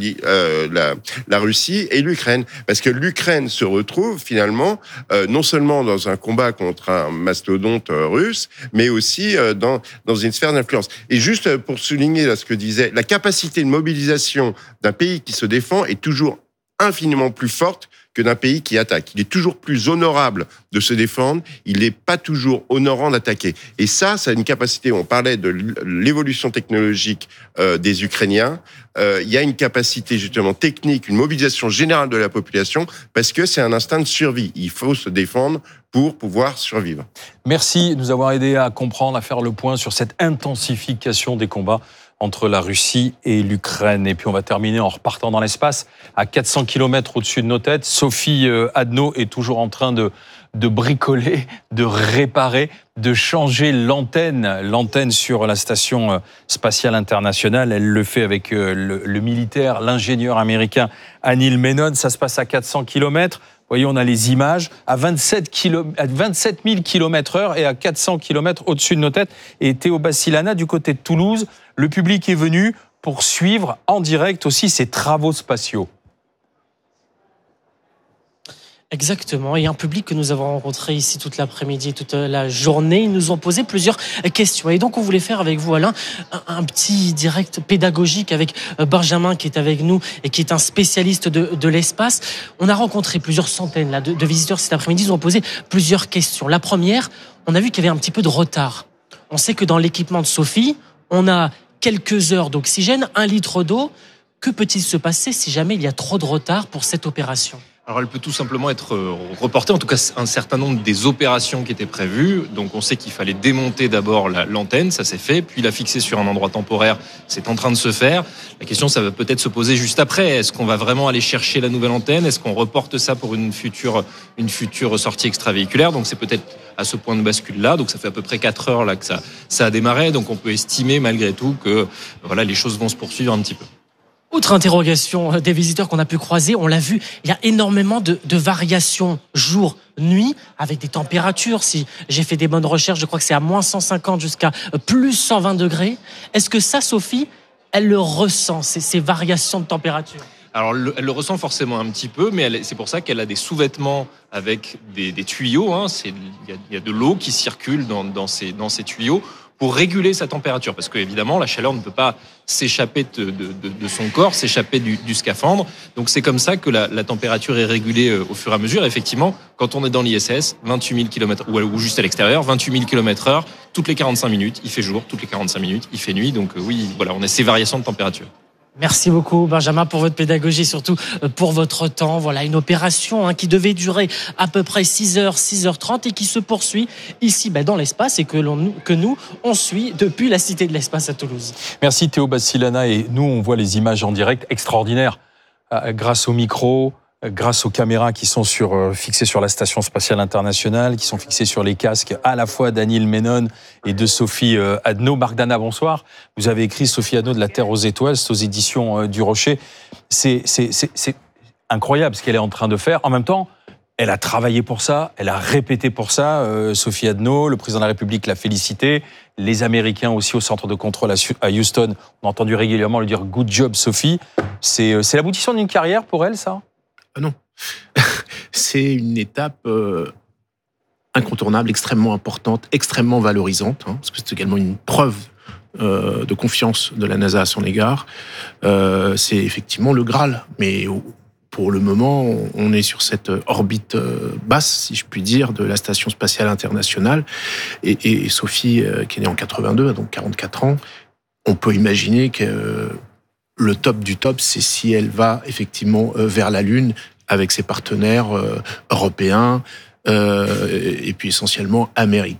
la Russie et l'Ukraine. Parce que l'Ukraine se retrouve finalement non seulement dans un combat contre un mastodonte russe, mais aussi dans une sphère d'influence. Et juste pour souligner là, ce que disait, la capacité de mobilisation d'un pays qui se défend est toujours infiniment plus forte que d'un pays qui attaque. Il est toujours plus honorable de se défendre, il n'est pas toujours honorant d'attaquer. Et ça a une capacité, on parlait de l'évolution technologique des Ukrainiens, il y a une capacité justement technique, une mobilisation générale de la population, parce que c'est un instinct de survie. Il faut se défendre pour pouvoir survivre. Merci de nous avoir aidé à comprendre, à faire le point sur cette intensification des combats entre la Russie et l'Ukraine. Et puis on va terminer en repartant dans l'espace, à 400 km au-dessus de nos têtes. Sophie Adno est toujours en train de bricoler, de réparer, de changer l'antenne sur la station spatiale internationale. Elle le fait avec le militaire, l'ingénieur américain Anil Menon. Ça se passe à 400 km. Vous voyez, on a les images à 27 000 km/h et à 400 km au-dessus de nos têtes. Et Théo Bassilana, du côté de Toulouse, le public est venu pour suivre en direct aussi ces travaux spatiaux. Exactement, et un public que nous avons rencontré ici toute l'après-midi, toute la journée, ils nous ont posé plusieurs questions. Et donc on voulait faire avec vous, Alain, un petit direct pédagogique avec Benjamin qui est avec nous et qui est un spécialiste de l'espace. On a rencontré plusieurs centaines là, de visiteurs cet après-midi, ils nous ont posé plusieurs questions. La première, on a vu qu'il y avait un petit peu de retard. On sait que dans l'équipement de Sophie, on a quelques heures d'oxygène, 1 litre d'eau. Que peut-il se passer si jamais il y a trop de retard pour cette opération ? Alors elle peut tout simplement être reportée, en tout cas un certain nombre des opérations qui étaient prévues. Donc on sait qu'il fallait démonter d'abord l'antenne, ça s'est fait, puis la fixer sur un endroit temporaire, c'est en train de se faire. La question, ça va peut-être se poser juste après. Est-ce qu'on va vraiment aller chercher la nouvelle antenne ? Est-ce qu'on reporte ça pour une future sortie extravéhiculaire ? Donc c'est peut-être à ce point de bascule-là. Donc ça fait à peu près 4 heures là que ça a démarré. Donc on peut estimer malgré tout que voilà, les choses vont se poursuivre un petit peu. Autre interrogation des visiteurs qu'on a pu croiser, on l'a vu, il y a énormément de variations jour-nuit avec des températures. Si j'ai fait des bonnes recherches, je crois que c'est à moins 150 jusqu'à plus 120 degrés. Est-ce que ça, Sophie, elle le ressent, ces variations de température ? Alors, elle le ressent forcément un petit peu, mais c'est pour ça qu'elle a des sous-vêtements avec des tuyaux. Il y a de l'eau qui circule dans ces tuyaux pour réguler sa température. Parce qu'évidemment, la chaleur ne peut pas s'échapper de son corps, s'échapper du scaphandre. Donc c'est comme ça que la température est régulée au fur et à mesure. Et effectivement, quand on est dans l'ISS, 28 000 km, ou juste à l'extérieur, 28 000 km/h, toutes les 45 minutes, il fait jour, toutes les 45 minutes, il fait nuit. Donc oui, voilà, on a ces variations de température. Merci beaucoup, Benjamin, pour votre pédagogie, surtout pour votre temps. Voilà, une opération qui devait durer à peu près 6h, 6h30 et qui se poursuit ici dans l'espace et que nous, on suit depuis la Cité de l'Espace à Toulouse. Merci Théo Bassilana. Et nous, on voit les images en direct extraordinaires grâce au micro, grâce aux caméras qui sont fixées sur la Station Spatiale Internationale, qui sont fixées sur les casques à la fois d'Anil Menon et de Sophie Adno. Marc Dana, bonsoir. Vous avez écrit Sophie Adno de La Terre aux étoiles, c'est aux éditions du Rocher. C'est incroyable ce qu'elle est en train de faire. En même temps, elle a travaillé pour ça, elle a répété pour ça. Sophie Adno, le président de la République l'a félicité. Les Américains aussi au centre de contrôle à Houston ont entendu régulièrement lui dire « Good job, Sophie ». C'est l'aboutissement d'une carrière pour elle, ça ? Non, c'est une étape incontournable, extrêmement importante, extrêmement valorisante, parce que c'est également une preuve de confiance de la NASA à son égard. C'est effectivement le Graal, mais pour le moment, on est sur cette orbite basse, si je puis dire, de la Station Spatiale Internationale. Et Sophie, qui est née en 82, donc 44 ans, on peut imaginer que le top du top, c'est si elle va effectivement vers la Lune avec ses partenaires européens et puis essentiellement américains.